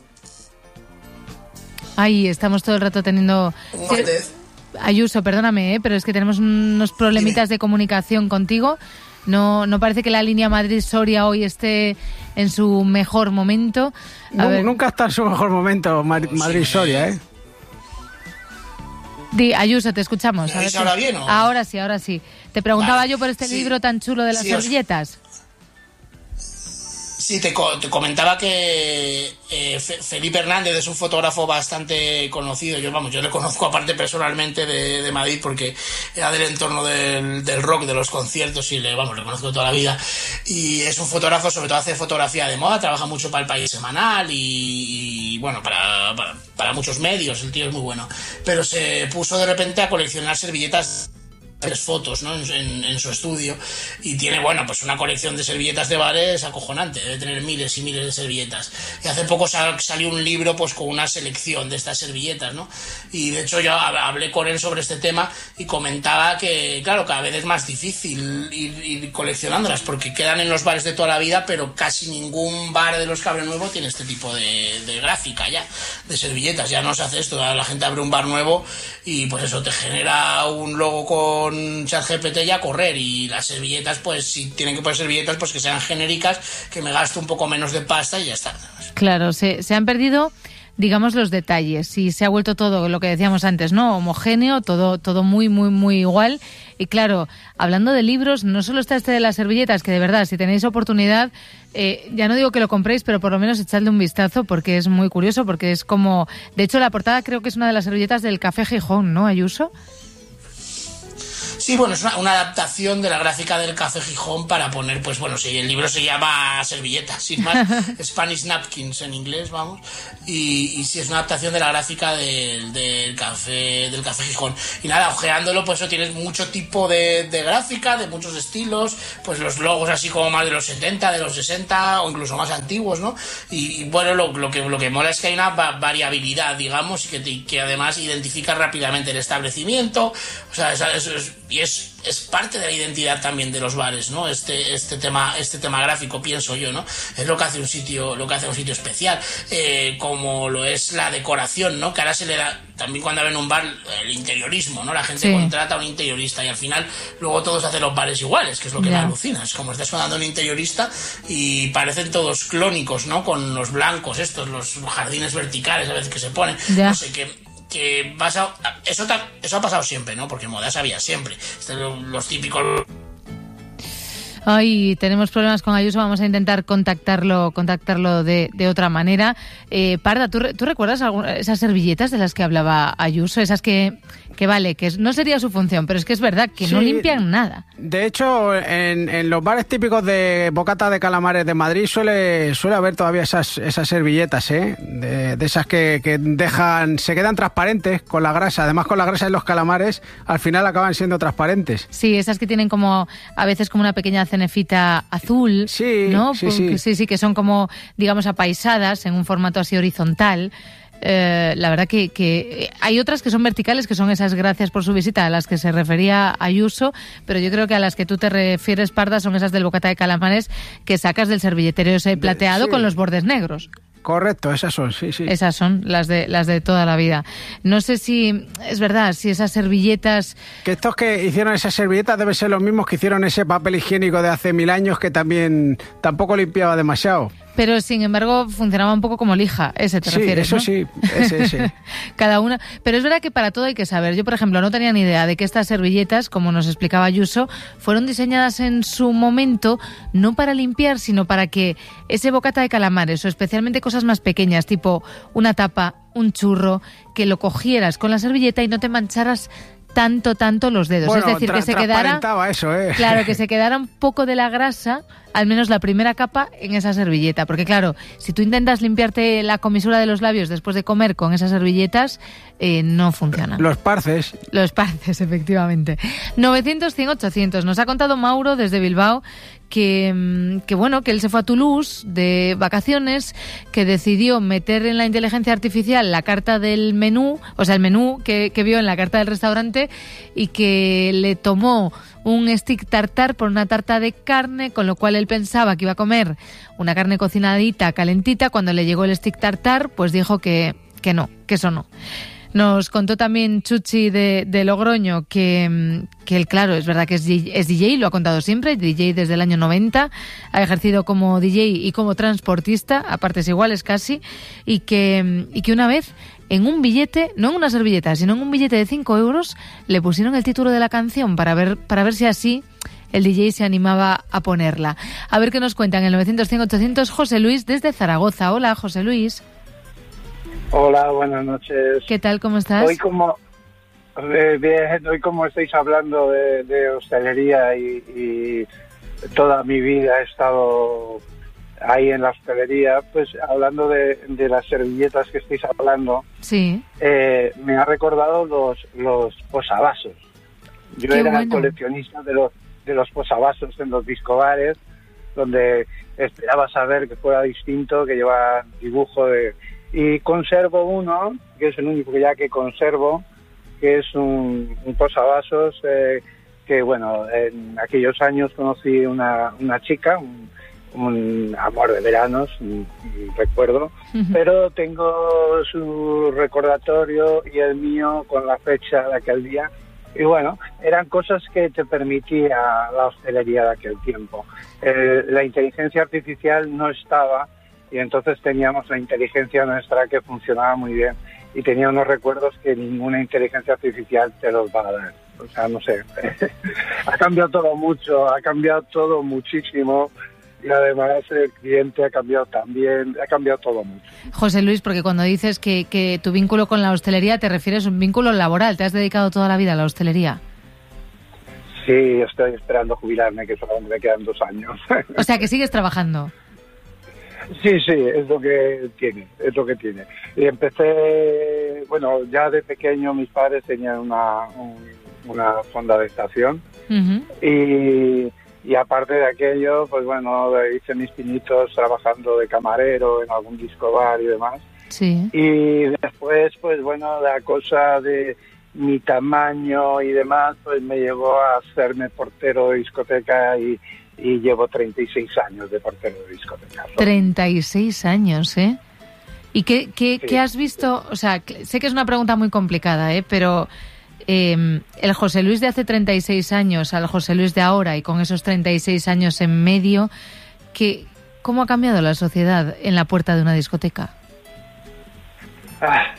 Ay, estamos todo el rato teniendo... Ayuso, perdóname, ¿eh? Pero es que tenemos unos problemitas Dime. de comunicación contigo. No, no parece que la línea Madrid-Soria hoy esté en su mejor momento. A no, ver. Nunca está en su mejor momento Madrid-Soria, ¿eh? Di, Ayuso, te escuchamos. ¿Me ahora bien o? Ahora sí, ahora sí. Te preguntaba vale. yo por este sí. libro tan chulo de las sí, servilletas. Sí, te, co- te comentaba que eh, Fe- Felipe Hernández es un fotógrafo bastante conocido. Yo, vamos, yo le conozco aparte personalmente de, de Madrid porque era del entorno del, del rock, de los conciertos y le, vamos, le conozco toda la vida. Y es un fotógrafo, sobre todo hace fotografía de moda, trabaja mucho para El País Semanal y, y bueno, para, para, para muchos medios, el tío es muy bueno. Pero se puso de repente a coleccionar servilletas tres fotos, ¿no? en, en, en su estudio, y tiene, bueno, pues una colección de servilletas de bares acojonante, debe tener miles y miles de servilletas. Y hace poco sal, salió un libro pues con una selección de estas servilletas, ¿no? Y de hecho yo hablé con él sobre este tema y comentaba que, claro, cada vez es más difícil ir, ir coleccionándolas porque quedan en los bares de toda la vida, pero casi ningún bar de los que abre nuevo tiene este tipo de, de gráfica ya, de servilletas. Ya no se hace esto, la gente abre un bar nuevo y pues eso te genera un logo con con ChatGPT y a correr, y las servilletas, pues si tienen que poner servilletas, pues que sean genéricas, que me gaste un poco menos de pasta y ya está. Claro, se, se han perdido, digamos, los detalles y se ha vuelto todo lo que decíamos antes, ¿no? Homogéneo, todo, todo muy, muy, muy igual. Y claro, hablando de libros, no solo está este de las servilletas, que de verdad, si tenéis oportunidad, eh, ya no digo que lo compréis, pero por lo menos echadle un vistazo porque es muy curioso, porque es como... De hecho, la portada creo que es una de las servilletas del Café Gijón, ¿no, Ayuso? Sí, bueno, es una, una adaptación de la gráfica del Café Gijón para poner, pues bueno, sí, el libro se llama Servilletas, sin más, Spanish Napkins en inglés, vamos, y, y sí, es una adaptación de la gráfica del, del, café, del Café Gijón. Y nada, ojeándolo, pues eso tienes mucho tipo de, de gráfica, de muchos estilos, pues los logos así como más de los setenta, de los sesenta, o incluso más antiguos, ¿no? Y, y bueno, lo, lo, que, lo que mola es que hay una va, variabilidad, digamos, y que, que además identifica rápidamente el establecimiento, o sea, eso es... es y es, es parte de la identidad también de los bares, ¿no? Este, este tema, este tema gráfico, pienso yo, ¿no? Es lo que hace un sitio, lo que hace un sitio especial, eh, como lo es la decoración, ¿no? Que ahora se le da, también cuando ven un bar, el interiorismo, ¿no? La gente sí. contrata a un interiorista y al final luego todos hacen los bares iguales, que es lo que yeah. me alucina. Es como estás mandando un interiorista y parecen todos clónicos, ¿no? Con los blancos estos, los jardines verticales a veces que se ponen, yeah. no sé qué. Que pasa, eso, eso ha pasado siempre, ¿no? Porque modas había siempre. Los, los típicos... Ay, tenemos problemas con Ayuso, vamos a intentar contactarlo contactarlo de, de otra manera. Eh, Parda, ¿tú, ¿tú recuerdas alguna, esas servilletas de las que hablaba Ayuso? Esas que, que vale, que no sería su función, pero es que es verdad que sí, no limpian nada. De hecho, en, en los bares típicos de bocata de calamares de Madrid suele suele haber todavía esas esas servilletas, ¿eh? De, de esas que, que dejan, se quedan transparentes con la grasa. Además, con la grasa de los calamares, al final acaban siendo transparentes. Sí, esas que tienen como, a veces como una pequeña cenefita azul, sí, ¿no? Sí, sí. sí, sí, que son como, digamos, apaisadas en un formato así horizontal. Eh, la verdad que, que hay otras que son verticales, que son esas, gracias por su visita, a las que se refería Ayuso, pero yo creo que a las que tú te refieres, Parda, son esas del bocata de calamares que sacas del servilletero ese plateado sí. con los bordes negros. Correcto, esas son, sí, sí. Esas son las de las de toda la vida. No sé si es verdad, si esas servilletas... Que estos que hicieron esas servilletas deben ser los mismos que hicieron ese papel higiénico de hace mil años que también tampoco limpiaba demasiado. Pero, sin embargo, funcionaba un poco como lija, ese te sí, refieres, eso ¿no? sí, ese, ese. Cada una. Pero es verdad que para todo hay que saber. Yo, por ejemplo, no tenía ni idea de que estas servilletas, como nos explicaba Ayuso, fueron diseñadas en su momento no para limpiar, sino para que ese bocata de calamares, o especialmente cosas más pequeñas, tipo una tapa, un churro, que lo cogieras con la servilleta y no te mancharas tanto, tanto los dedos. Bueno, es decir, tra- que se quedara... eso, ¿eh? Claro, que se quedara un poco de la grasa, al menos la primera capa, en esa servilleta. Porque claro, si tú intentas limpiarte la comisura de los labios después de comer con esas servilletas, eh, no funciona. Los parces. Los parces, efectivamente. novecientos, cien, ochocientos. Nos ha contado Mauro desde Bilbao que, que bueno, que él se fue a Toulouse de vacaciones, que decidió meter en la inteligencia artificial la carta del menú, o sea, el menú que, que vio en la carta del restaurante, y que le tomó un stick tartar por una tarta de carne, con lo cual él pensaba que iba a comer una carne cocinadita, calentita. Cuando le llegó el stick tartar, pues dijo que, que no, que eso no. Nos contó también Chuchi de, de Logroño que, que él, claro, es verdad que es, es D J, lo ha contado siempre, D J desde el año noventa, ha ejercido como D J y como transportista, a partes iguales casi, y que, y que una vez en un billete, no en una servilleta, sino en un billete de cinco euros, le pusieron el título de la canción para ver, para ver si así el D J se animaba a ponerla. A ver qué nos cuentan en el novecientos, cien, ochocientos, José Luis desde Zaragoza. Hola, José Luis. Hola, buenas noches. ¿Qué tal? ¿Cómo estás? Hoy como eh, bien, hoy como estáis hablando de, de hostelería y, y toda mi vida he estado ahí en la hostelería, pues hablando de, de las servilletas que estáis hablando, sí, eh, me ha recordado los los posavasos. Yo Qué era bueno. coleccionista de los de los posavasos en los discobares, donde esperaba saber que fuera distinto, que llevaba dibujo de... Y conservo uno, que es el único que ya que conservo, que es un, un posavasos eh, que, bueno, en aquellos años conocí una, una chica, un, un amor de veranos, un, un recuerdo, uh-huh. pero tengo su recordatorio y el mío con la fecha de aquel día. Y bueno, eran cosas que te permitía la hostelería de aquel tiempo. Eh, la inteligencia artificial no estaba y entonces teníamos la inteligencia nuestra que funcionaba muy bien y tenía unos recuerdos que ninguna inteligencia artificial te los va a dar. O sea, no sé, ha cambiado todo mucho, ha cambiado todo muchísimo. Y además el cliente ha cambiado también, ha cambiado todo mucho. José Luis, porque cuando dices que, que tu vínculo con la hostelería te refieres a un vínculo laboral, ¿te has dedicado toda la vida a la hostelería? Sí, estoy esperando jubilarme, que solamente me quedan dos años. O sea, que sigues trabajando. Sí, sí, es lo que tiene, es lo que tiene. Y empecé, bueno, ya de pequeño mis padres tenían una, un, una fonda de estación uh-huh. y... Y aparte de aquello, pues bueno, hice mis pinitos trabajando de camarero en algún disco bar y demás. Sí. Y después, pues bueno, la cosa de mi tamaño y demás, pues me llevó a hacerme portero de discoteca y, y llevo treinta y seis años de portero de discoteca. treinta y seis años, ¿eh? ¿Y qué, qué, sí. qué has visto? O sea, sé que es una pregunta muy complicada, ¿eh? Pero... Eh, el José Luis de hace treinta y seis años al José Luis de ahora y con esos treinta y seis años en medio, ¿qué, ¿cómo ha cambiado la sociedad en la puerta de una discoteca? Ah,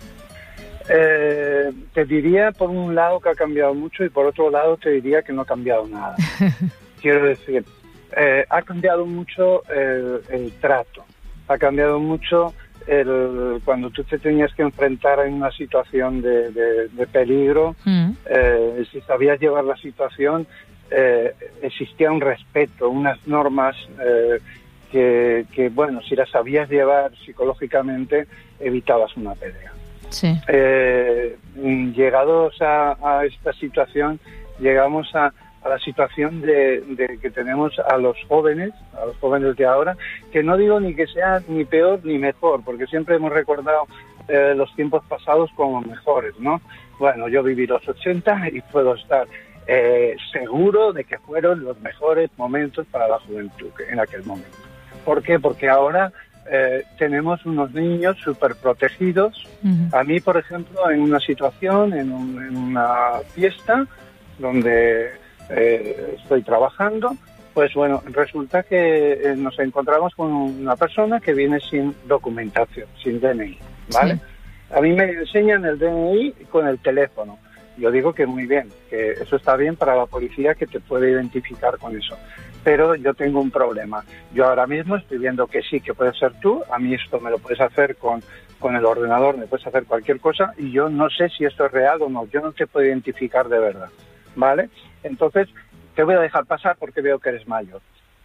eh, te diría por un lado que ha cambiado mucho y por otro lado te diría que no ha cambiado nada. Quiero decir, eh, ha cambiado mucho el, el trato, ha cambiado mucho... El, cuando tú te tenías que enfrentar en una situación de, de, de peligro, mm. eh, si sabías llevar la situación, eh, existía un respeto, unas normas eh, que, que, bueno, si las sabías llevar psicológicamente, evitabas una pelea. Sí. Eh, llegados a, a esta situación, llegamos a a la situación de, de que tenemos a los jóvenes, a los jóvenes de ahora, que no digo ni que sea ni peor ni mejor, porque siempre hemos recordado eh, los tiempos pasados como mejores, ¿no? Bueno, yo viví los ochenta y puedo estar eh, seguro de que fueron los mejores momentos para la juventud en aquel momento. ¿Por qué? Porque ahora eh, tenemos unos niños súper protegidos. Uh-huh. A mí, por ejemplo, en una situación, en, un, en una fiesta, donde... Eh, estoy trabajando, pues bueno, resulta que eh, nos encontramos con una persona que viene sin documentación, sin D N I, ¿vale? Sí. A mí me enseñan el D N I con el teléfono. Yo digo que muy bien, que eso está bien para la policía que te puede identificar con eso. Pero yo tengo un problema. Yo ahora mismo estoy viendo que sí, que puedes ser tú, a mí esto me lo puedes hacer con, con el ordenador, me puedes hacer cualquier cosa y yo no sé si esto es real o no, yo no te puedo identificar de verdad, ¿vale? Entonces, te voy a dejar pasar porque veo que eres mayor.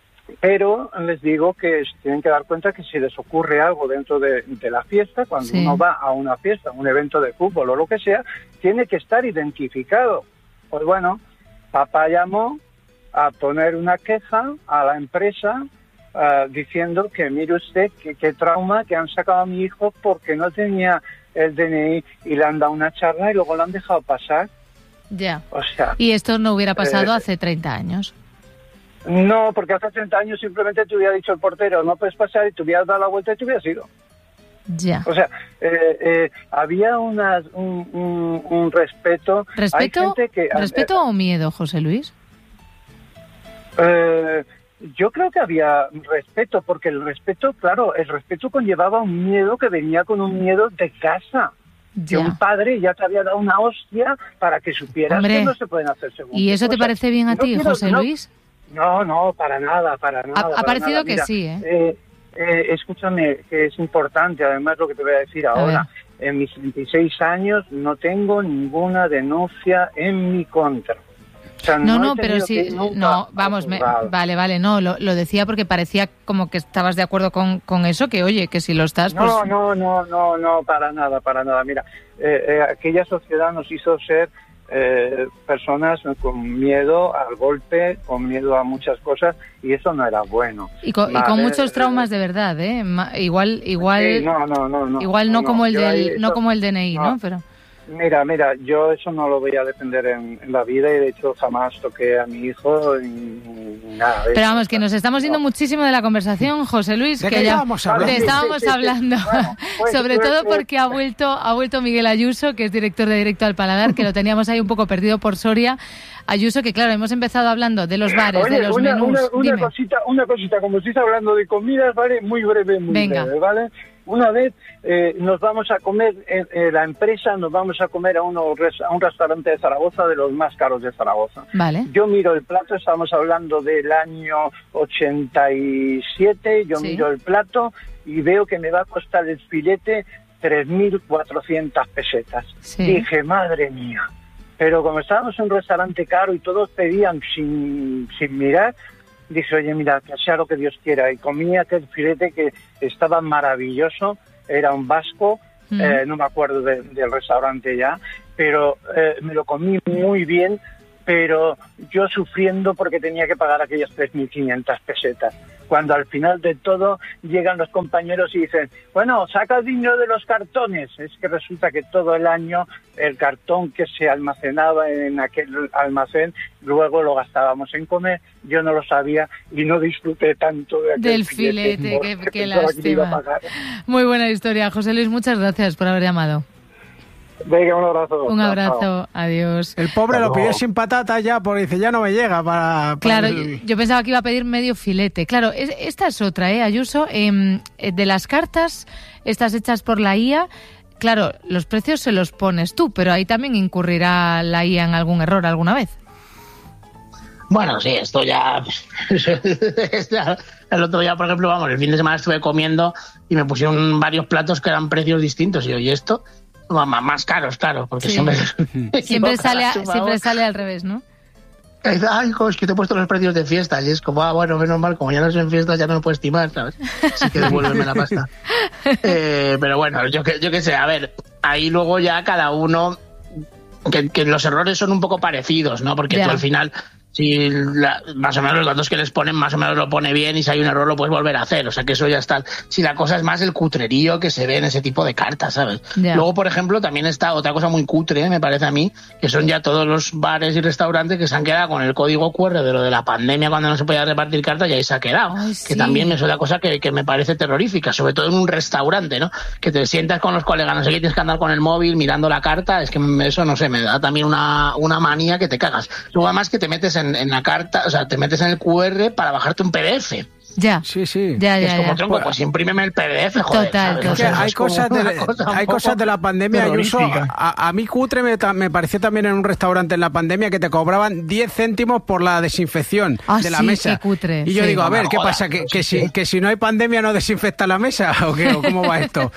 Pero les digo que tienen que dar cuenta que si les ocurre algo dentro de, de la fiesta, cuando sí. uno va a una fiesta, a un evento de fútbol o lo que sea, tiene que estar identificado. Pues bueno, papá llamó a poner una queja a la empresa uh, diciendo que mire usted qué que trauma que han sacado a mi hijo porque no tenía el D N I y le han dado una charla y luego lo han dejado pasar. Ya. O sea, y esto no hubiera pasado eh, hace treinta años. No, porque hace treinta años simplemente te hubiera dicho el portero, no puedes pasar, y te hubieras dado la vuelta y te hubieras ido. Ya. O sea, eh, eh, había unas, un, un, un respeto. ¿Respeto, Hay gente que, ¿respeto eh, o miedo, José Luis? Eh, yo creo que había respeto, porque el respeto, claro, el respeto conllevaba un miedo que venía con un miedo de casa. Que un padre ya te había dado una hostia para que supieras Hombre, que no se pueden hacer según. ¿Y eso te cosas. parece bien a no ti, quiero, José no, Luis? No, no, para nada, para nada. Ha, para ha parecido nada. que Mira, sí, ¿eh? Eh, eh, Escúchame, que es importante, además, lo que te voy a decir ahora. ver. En mis veintiséis años no tengo ninguna denuncia en mi contra. O sea, no, no, no, pero sí, no, vamos, me, vale, vale, no, lo, lo decía porque parecía como que estabas de acuerdo con, con eso, que oye, que si lo estás, pues... No, no, no, no, no, para nada, para nada. Mira, eh, eh, aquella sociedad nos hizo ser eh, personas con miedo al golpe, con miedo a muchas cosas, y eso no era bueno. Y con, vale. y con muchos traumas de verdad, ¿eh? Igual, igual, sí, no, no, no, no, igual no, no como el del, ahí, no eso, como el D N I, ¿no? no Pero mira, mira, yo eso no lo voy a defender en, en la vida, y de hecho jamás toqué a mi hijo ni, ni nada. Pero vamos, que nos estamos yendo no. muchísimo de la conversación, José Luis, ¿De que qué ya estábamos hablando? te estábamos sí, sí, sí, hablando, sí. Bueno, pues, sobre pues, todo pues, porque ha vuelto, ha vuelto Miguel Ayuso, que es director de Directo al Paladar, que lo teníamos ahí un poco perdido por Soria. Ayuso, que claro, hemos empezado hablando de los bares, Oye, de los una, menús. Una, una cosita, una cosita, como estáis hablando de comidas, ¿vale? Muy breve, muy Venga. breve, ¿vale? Una vez eh, nos vamos a comer, en, en la empresa nos vamos a comer a, uno, a un restaurante de Zaragoza, de los más caros de Zaragoza. Vale. Yo miro el plato, estamos hablando del año ochenta y siete, yo sí. miro el plato y veo que me va a costar el filete tres mil cuatrocientas pesetas. Sí. Dije, madre mía. Pero como estábamos en un restaurante caro y todos pedían sin, sin mirar, dije, oye, mira, que sea lo que Dios quiera. Y comí aquel filete que estaba maravilloso, era un vasco, mm. eh, no me acuerdo de, del restaurante ya, pero eh, me lo comí muy bien, pero yo sufriendo porque tenía que pagar aquellas tres mil quinientas pesetas. Cuando al final de todo llegan los compañeros y dicen, bueno, saca el dinero de los cartones. Es que resulta que todo el año el cartón que se almacenaba en aquel almacén, luego lo gastábamos en comer. Yo no lo sabía y no disfruté tanto de aquel del filete. filete Qué, qué lástima. Muy buena historia. José Luis, muchas gracias por haber llamado. Venga, un abrazo. Un abrazo, adiós. El pobre Pero... lo pidió sin patata ya, porque dice, ya no me llega para... para claro, el... yo pensaba que iba a pedir medio filete. Claro, es, esta es otra, ¿eh, Ayuso? Eh, de las cartas, estas hechas por la I A, claro, los precios se los pones tú, pero ahí también incurrirá la I A en algún error alguna vez. Bueno, sí, esto ya... el otro día, por ejemplo, vamos, el fin de semana estuve comiendo y me pusieron varios platos que eran precios distintos. Y oye, esto... más caros, claro, porque sí. siempre siempre sale a, siempre sale al revés, ¿no? Ay, hijo, es que te he puesto los precios de fiesta y es como, ah, bueno, menos mal, como ya no es en fiesta, ya no me puedo estimar, ¿sabes? Así que devuélveme la pasta. Eh, pero bueno, yo que yo qué sé, a ver, ahí luego ya cada uno, que, que los errores son un poco parecidos, ¿no? Porque ya. tú al final... Si la, más o menos los datos que les ponen, más o menos lo pone bien, y si hay un error lo puedes volver a hacer, o sea que eso ya está. Si la cosa es más el cutrerío que se ve en ese tipo de cartas, ¿sabes? Yeah. Luego, por ejemplo, también está otra cosa muy cutre, ¿eh? Me parece a mí, que son ya todos los bares y restaurantes que se han quedado con el código cu erre de lo de la pandemia cuando no se podía repartir cartas, y ahí se ha quedado. Ay, sí. Que también es otra cosa que, que me parece terrorífica, sobre todo en un restaurante, ¿no? Que te sientas con los colegas, no sé qué, tienes que andar con el móvil mirando la carta, es que eso, no sé, me da también una, una manía que te cagas. Luego además que te metes en, en la carta, o sea, te metes en el cu erre para bajarte un pe de efe. Ya. Sí, sí. Ya, ya, es como ya. tronco, pues imprímeme el pe de efe, joder. Total, ¿sabes? O sea, O sea, hay, cosas de, cosa hay cosas de la pandemia, Ayuso. A, a mí cutre me, me pareció también en un restaurante en la pandemia que te cobraban diez céntimos por la desinfección ah, de la sí, mesa. Qué cutre. Y yo sí. digo, a ver, no ¿qué joda, pasa? ¿Que, sí, que, sí. Si, ¿Que si no hay pandemia no desinfecta la mesa? ¿O qué? ¿O cómo va esto?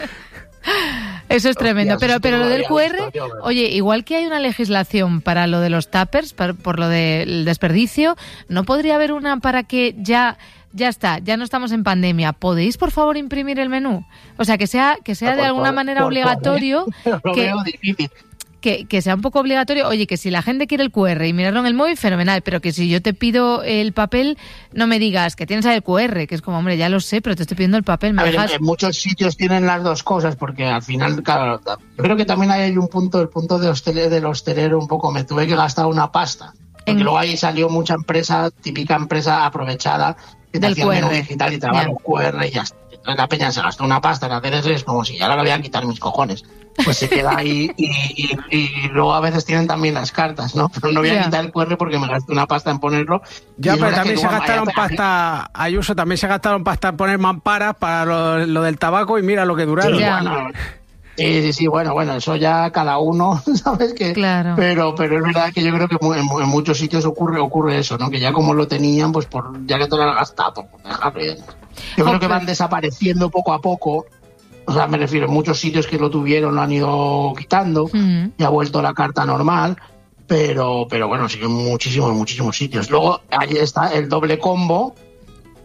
Eso es tremendo, Hostias, pero pero lo del cu erre, visto, tío, pero... oye, igual que hay una legislación para lo de los tuppers, por, por lo del desperdicio, ¿no podría haber una para que ya ya está, ya no estamos en pandemia, podéis por favor imprimir el menú? O sea, que sea que sea no, de alguna favor, manera obligatorio, lo que, veo difícil. Que, que sea un poco obligatorio. Oye, que si la gente quiere el cu erre y mirarlo en el móvil, fenomenal, pero que si yo te pido el papel, no me digas que tienes ahí el cu erre, que es como, hombre, ya lo sé, pero te estoy pidiendo el papel. ¿Me a dejas? ver, en muchos sitios tienen las dos cosas, porque al final, claro, yo creo que también hay un punto, el punto de hostelero, del hostelero un poco, me tuve que gastar una pasta, porque en... luego ahí salió mucha empresa, típica empresa aprovechada, que te hacía menú digital y trababa los cu erre y ya está. La peña se gastó una pasta en hacer eso, es como si ya la voy a quitar mis cojones. Pues se queda ahí y, y, y luego a veces tienen también las cartas, ¿no? Pero no voy a yeah. quitar el cu erre porque me gasté una pasta en ponerlo. Ya, pero también se gastaron pasta, Ayuso, también se gastaron pasta en poner mamparas para lo, lo del tabaco y mira lo que duraron. Sí, yeah. bueno, sí, sí, sí, bueno, bueno, eso ya cada uno, ¿sabes qué? Claro. Pero, pero es verdad que yo creo que en, en muchos sitios ocurre ocurre eso, ¿no? Que ya como lo tenían, pues por ya que te lo has gastado, pues dejarlo. Yo creo okay. que van desapareciendo poco a poco. O sea, me refiero, en muchos sitios que lo tuvieron lo han ido quitando mm. y ha vuelto la carta normal, pero pero bueno, sí que en muchísimos, muchísimos sitios. Luego ahí está el doble combo,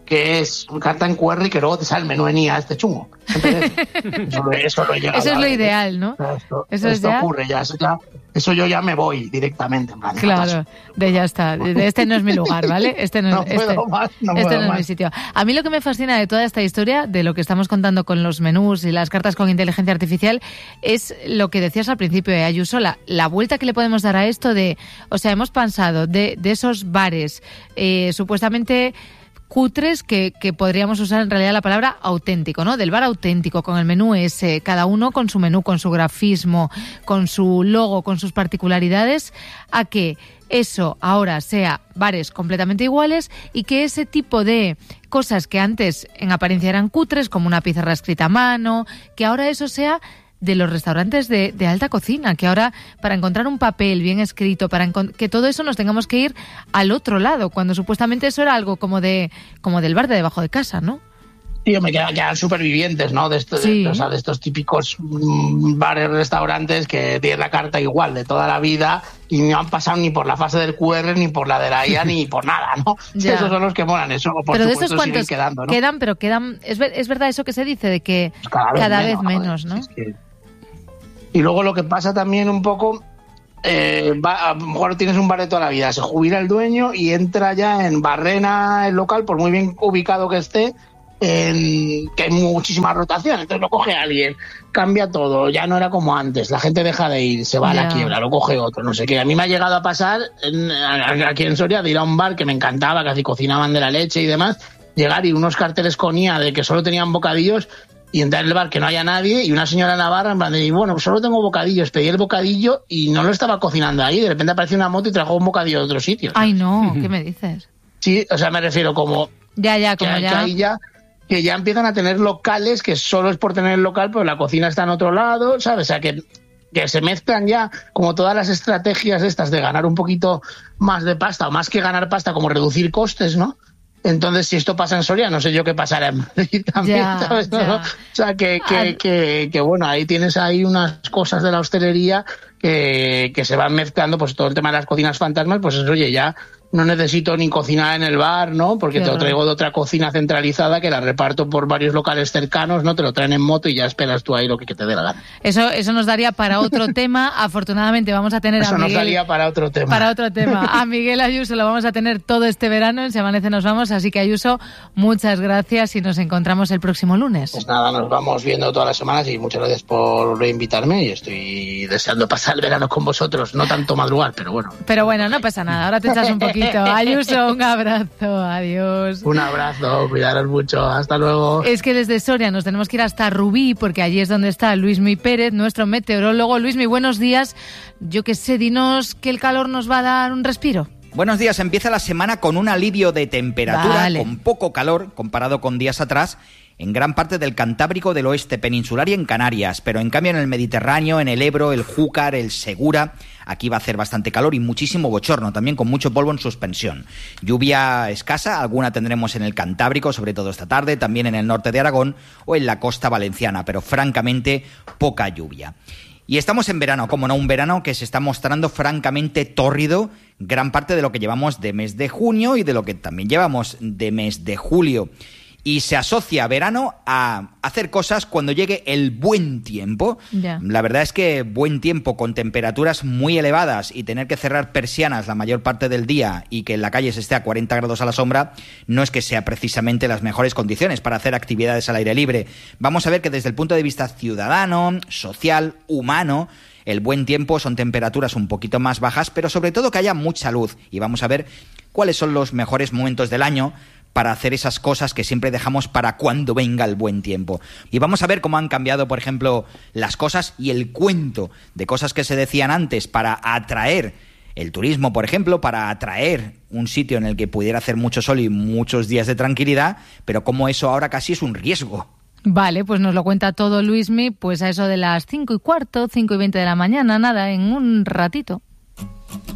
que es una carta en cu erre y que luego te sale el menú en I A este chungo. Entonces, eso, eso, lo he llegado eso es a lo ver. ideal, ¿no? Esto, eso esto es ya... ocurre ya, eso ya, eso yo ya me voy directamente. En plan, claro, de ya está, de este no es mi lugar, ¿vale? Este no, no este, puedo más, no este puedo no es más. mi sitio. A mí lo que me fascina de toda esta historia, de lo que estamos contando con los menús y las cartas con inteligencia artificial, es lo que decías al principio, eh, Ayuso, la, la vuelta que le podemos dar a esto de, o sea, hemos pasado de, de esos bares eh, supuestamente cutres que, que podríamos usar en realidad la palabra auténtico, ¿no? Del bar auténtico, con el menú ese, cada uno con su menú, con su grafismo, con su logo, con sus particularidades, a que eso ahora sea bares completamente iguales y que ese tipo de cosas que antes en apariencia eran cutres, como una pizarra escrita a mano, que ahora eso sea de los restaurantes de, de alta cocina, que ahora para encontrar un papel bien escrito, para que todo eso nos tengamos que ir al otro lado, cuando supuestamente eso era algo como de como del bar de debajo de casa, ¿no? Tío, me quedan, quedan supervivientes, ¿no? De estos, sí. de, o sea, de estos típicos mmm, bares, restaurantes que tienen la carta igual de toda la vida y no han pasado ni por la fase del cu erre, ni por la de la I A, ni por nada, ¿no? Ya. Esos son los que molan, eso por pero supuesto de esos cuantos siguen quedando, ¿no? quedan, pero quedan, es, ver, es verdad eso que se dice, de que pues cada vez cada menos, vez menos, ¿no? Es que... Y luego lo que pasa también un poco, eh, va, a lo mejor tienes un bar de toda la vida, se jubila el dueño y entra ya en barrena el local, por muy bien ubicado que esté, en, que hay muchísima rotación, entonces lo coge alguien, cambia todo, ya no era como antes, la gente deja de ir, se va yeah. a la quiebra, lo coge otro, no sé qué. A mí me ha llegado a pasar en, aquí en Soria de ir a un bar que me encantaba, que así cocinaban de la leche y demás, llegar y unos carteles con I A de que solo tenían bocadillos y entrar en el bar que no haya nadie y una señora en la barra en plan de, bueno, solo tengo bocadillos, pedí el bocadillo y no lo estaba cocinando ahí, de repente apareció una moto y trajo un bocadillo de otro sitio. Ay, no, ¿qué me dices? Sí, o sea, me refiero como... Ya, ya, como que, ya... Que ahí ya... que ya empiezan a tener locales que solo es por tener el local, pero la cocina está en otro lado, ¿sabes? O sea, que, que se mezclan ya como todas las estrategias estas de ganar un poquito más de pasta, o más que ganar pasta, como reducir costes, ¿no? Entonces, si esto pasa en Soria, no sé yo qué pasará en Madrid también, ya, ¿sabes? Ya. ¿No? O sea, que, que, que, que, bueno, ahí tienes ahí unas cosas de la hostelería que, que se van mezclando, pues todo el tema de las cocinas fantasmas, pues eso, oye, ya no necesito ni cocinar en el bar, ¿no? Porque claro. Te lo traigo de otra cocina centralizada que la reparto por varios locales cercanos, ¿no? Te lo traen en moto y ya esperas tú ahí lo que, que te dé la gana. Eso, eso nos daría para otro tema. Afortunadamente vamos a tener eso a Miguel... Eso nos daría para otro tema. Para otro tema. A Miguel Ayuso lo vamos a tener todo este verano en Si Amanece Nos Vamos. Así que, Ayuso, muchas gracias y nos encontramos el próximo lunes. Pues nada, nos vamos viendo todas las semanas y muchas gracias por invitarme y estoy deseando pasar el verano con vosotros. No tanto madrugar, pero bueno. Pero bueno, no pasa nada. Ahora te echas un poquito. Ayuso, un abrazo, adiós. Un abrazo, cuidaros mucho, hasta luego. Es que desde Soria nos tenemos que ir hasta Rubí, porque allí es donde está Luismi Pérez, nuestro meteorólogo. Luismi, buenos días. Yo qué sé, dinos que el calor nos va a dar un respiro. Buenos días, empieza la semana con un alivio de temperatura, vale. Con poco calor comparado con días atrás, en gran parte del Cantábrico, del oeste peninsular y en Canarias, pero en cambio en el Mediterráneo, en el Ebro, el Júcar, el Segura, aquí va a hacer bastante calor y muchísimo bochorno, también con mucho polvo en suspensión. Lluvia escasa, alguna tendremos en el Cantábrico, sobre todo esta tarde, también en el norte de Aragón o en la costa valenciana, pero francamente poca lluvia. Y estamos en verano, como no, un verano que se está mostrando francamente tórrido, gran parte de lo que llevamos de mes de junio y de lo que también llevamos de mes de julio. Y se asocia verano a hacer cosas cuando llegue el buen tiempo. Ya. La verdad es que buen tiempo con temperaturas muy elevadas y tener que cerrar persianas la mayor parte del día y que en la calle se esté a cuarenta grados a la sombra no es que sea precisamente las mejores condiciones para hacer actividades al aire libre. Vamos a ver que desde el punto de vista ciudadano, social, humano, el buen tiempo son temperaturas un poquito más bajas, pero sobre todo que haya mucha luz. Y vamos a ver cuáles son los mejores momentos del año para hacer esas cosas que siempre dejamos para cuando venga el buen tiempo. Y vamos a ver cómo han cambiado, por ejemplo, las cosas y el cuento de cosas que se decían antes para atraer el turismo, por ejemplo, para atraer un sitio en el que pudiera hacer mucho sol y muchos días de tranquilidad, pero cómo eso ahora casi es un riesgo. Vale, pues nos lo cuenta todo Luismi, pues a eso de las cinco y cuarto, cinco y veinte de la mañana, nada, en un ratito.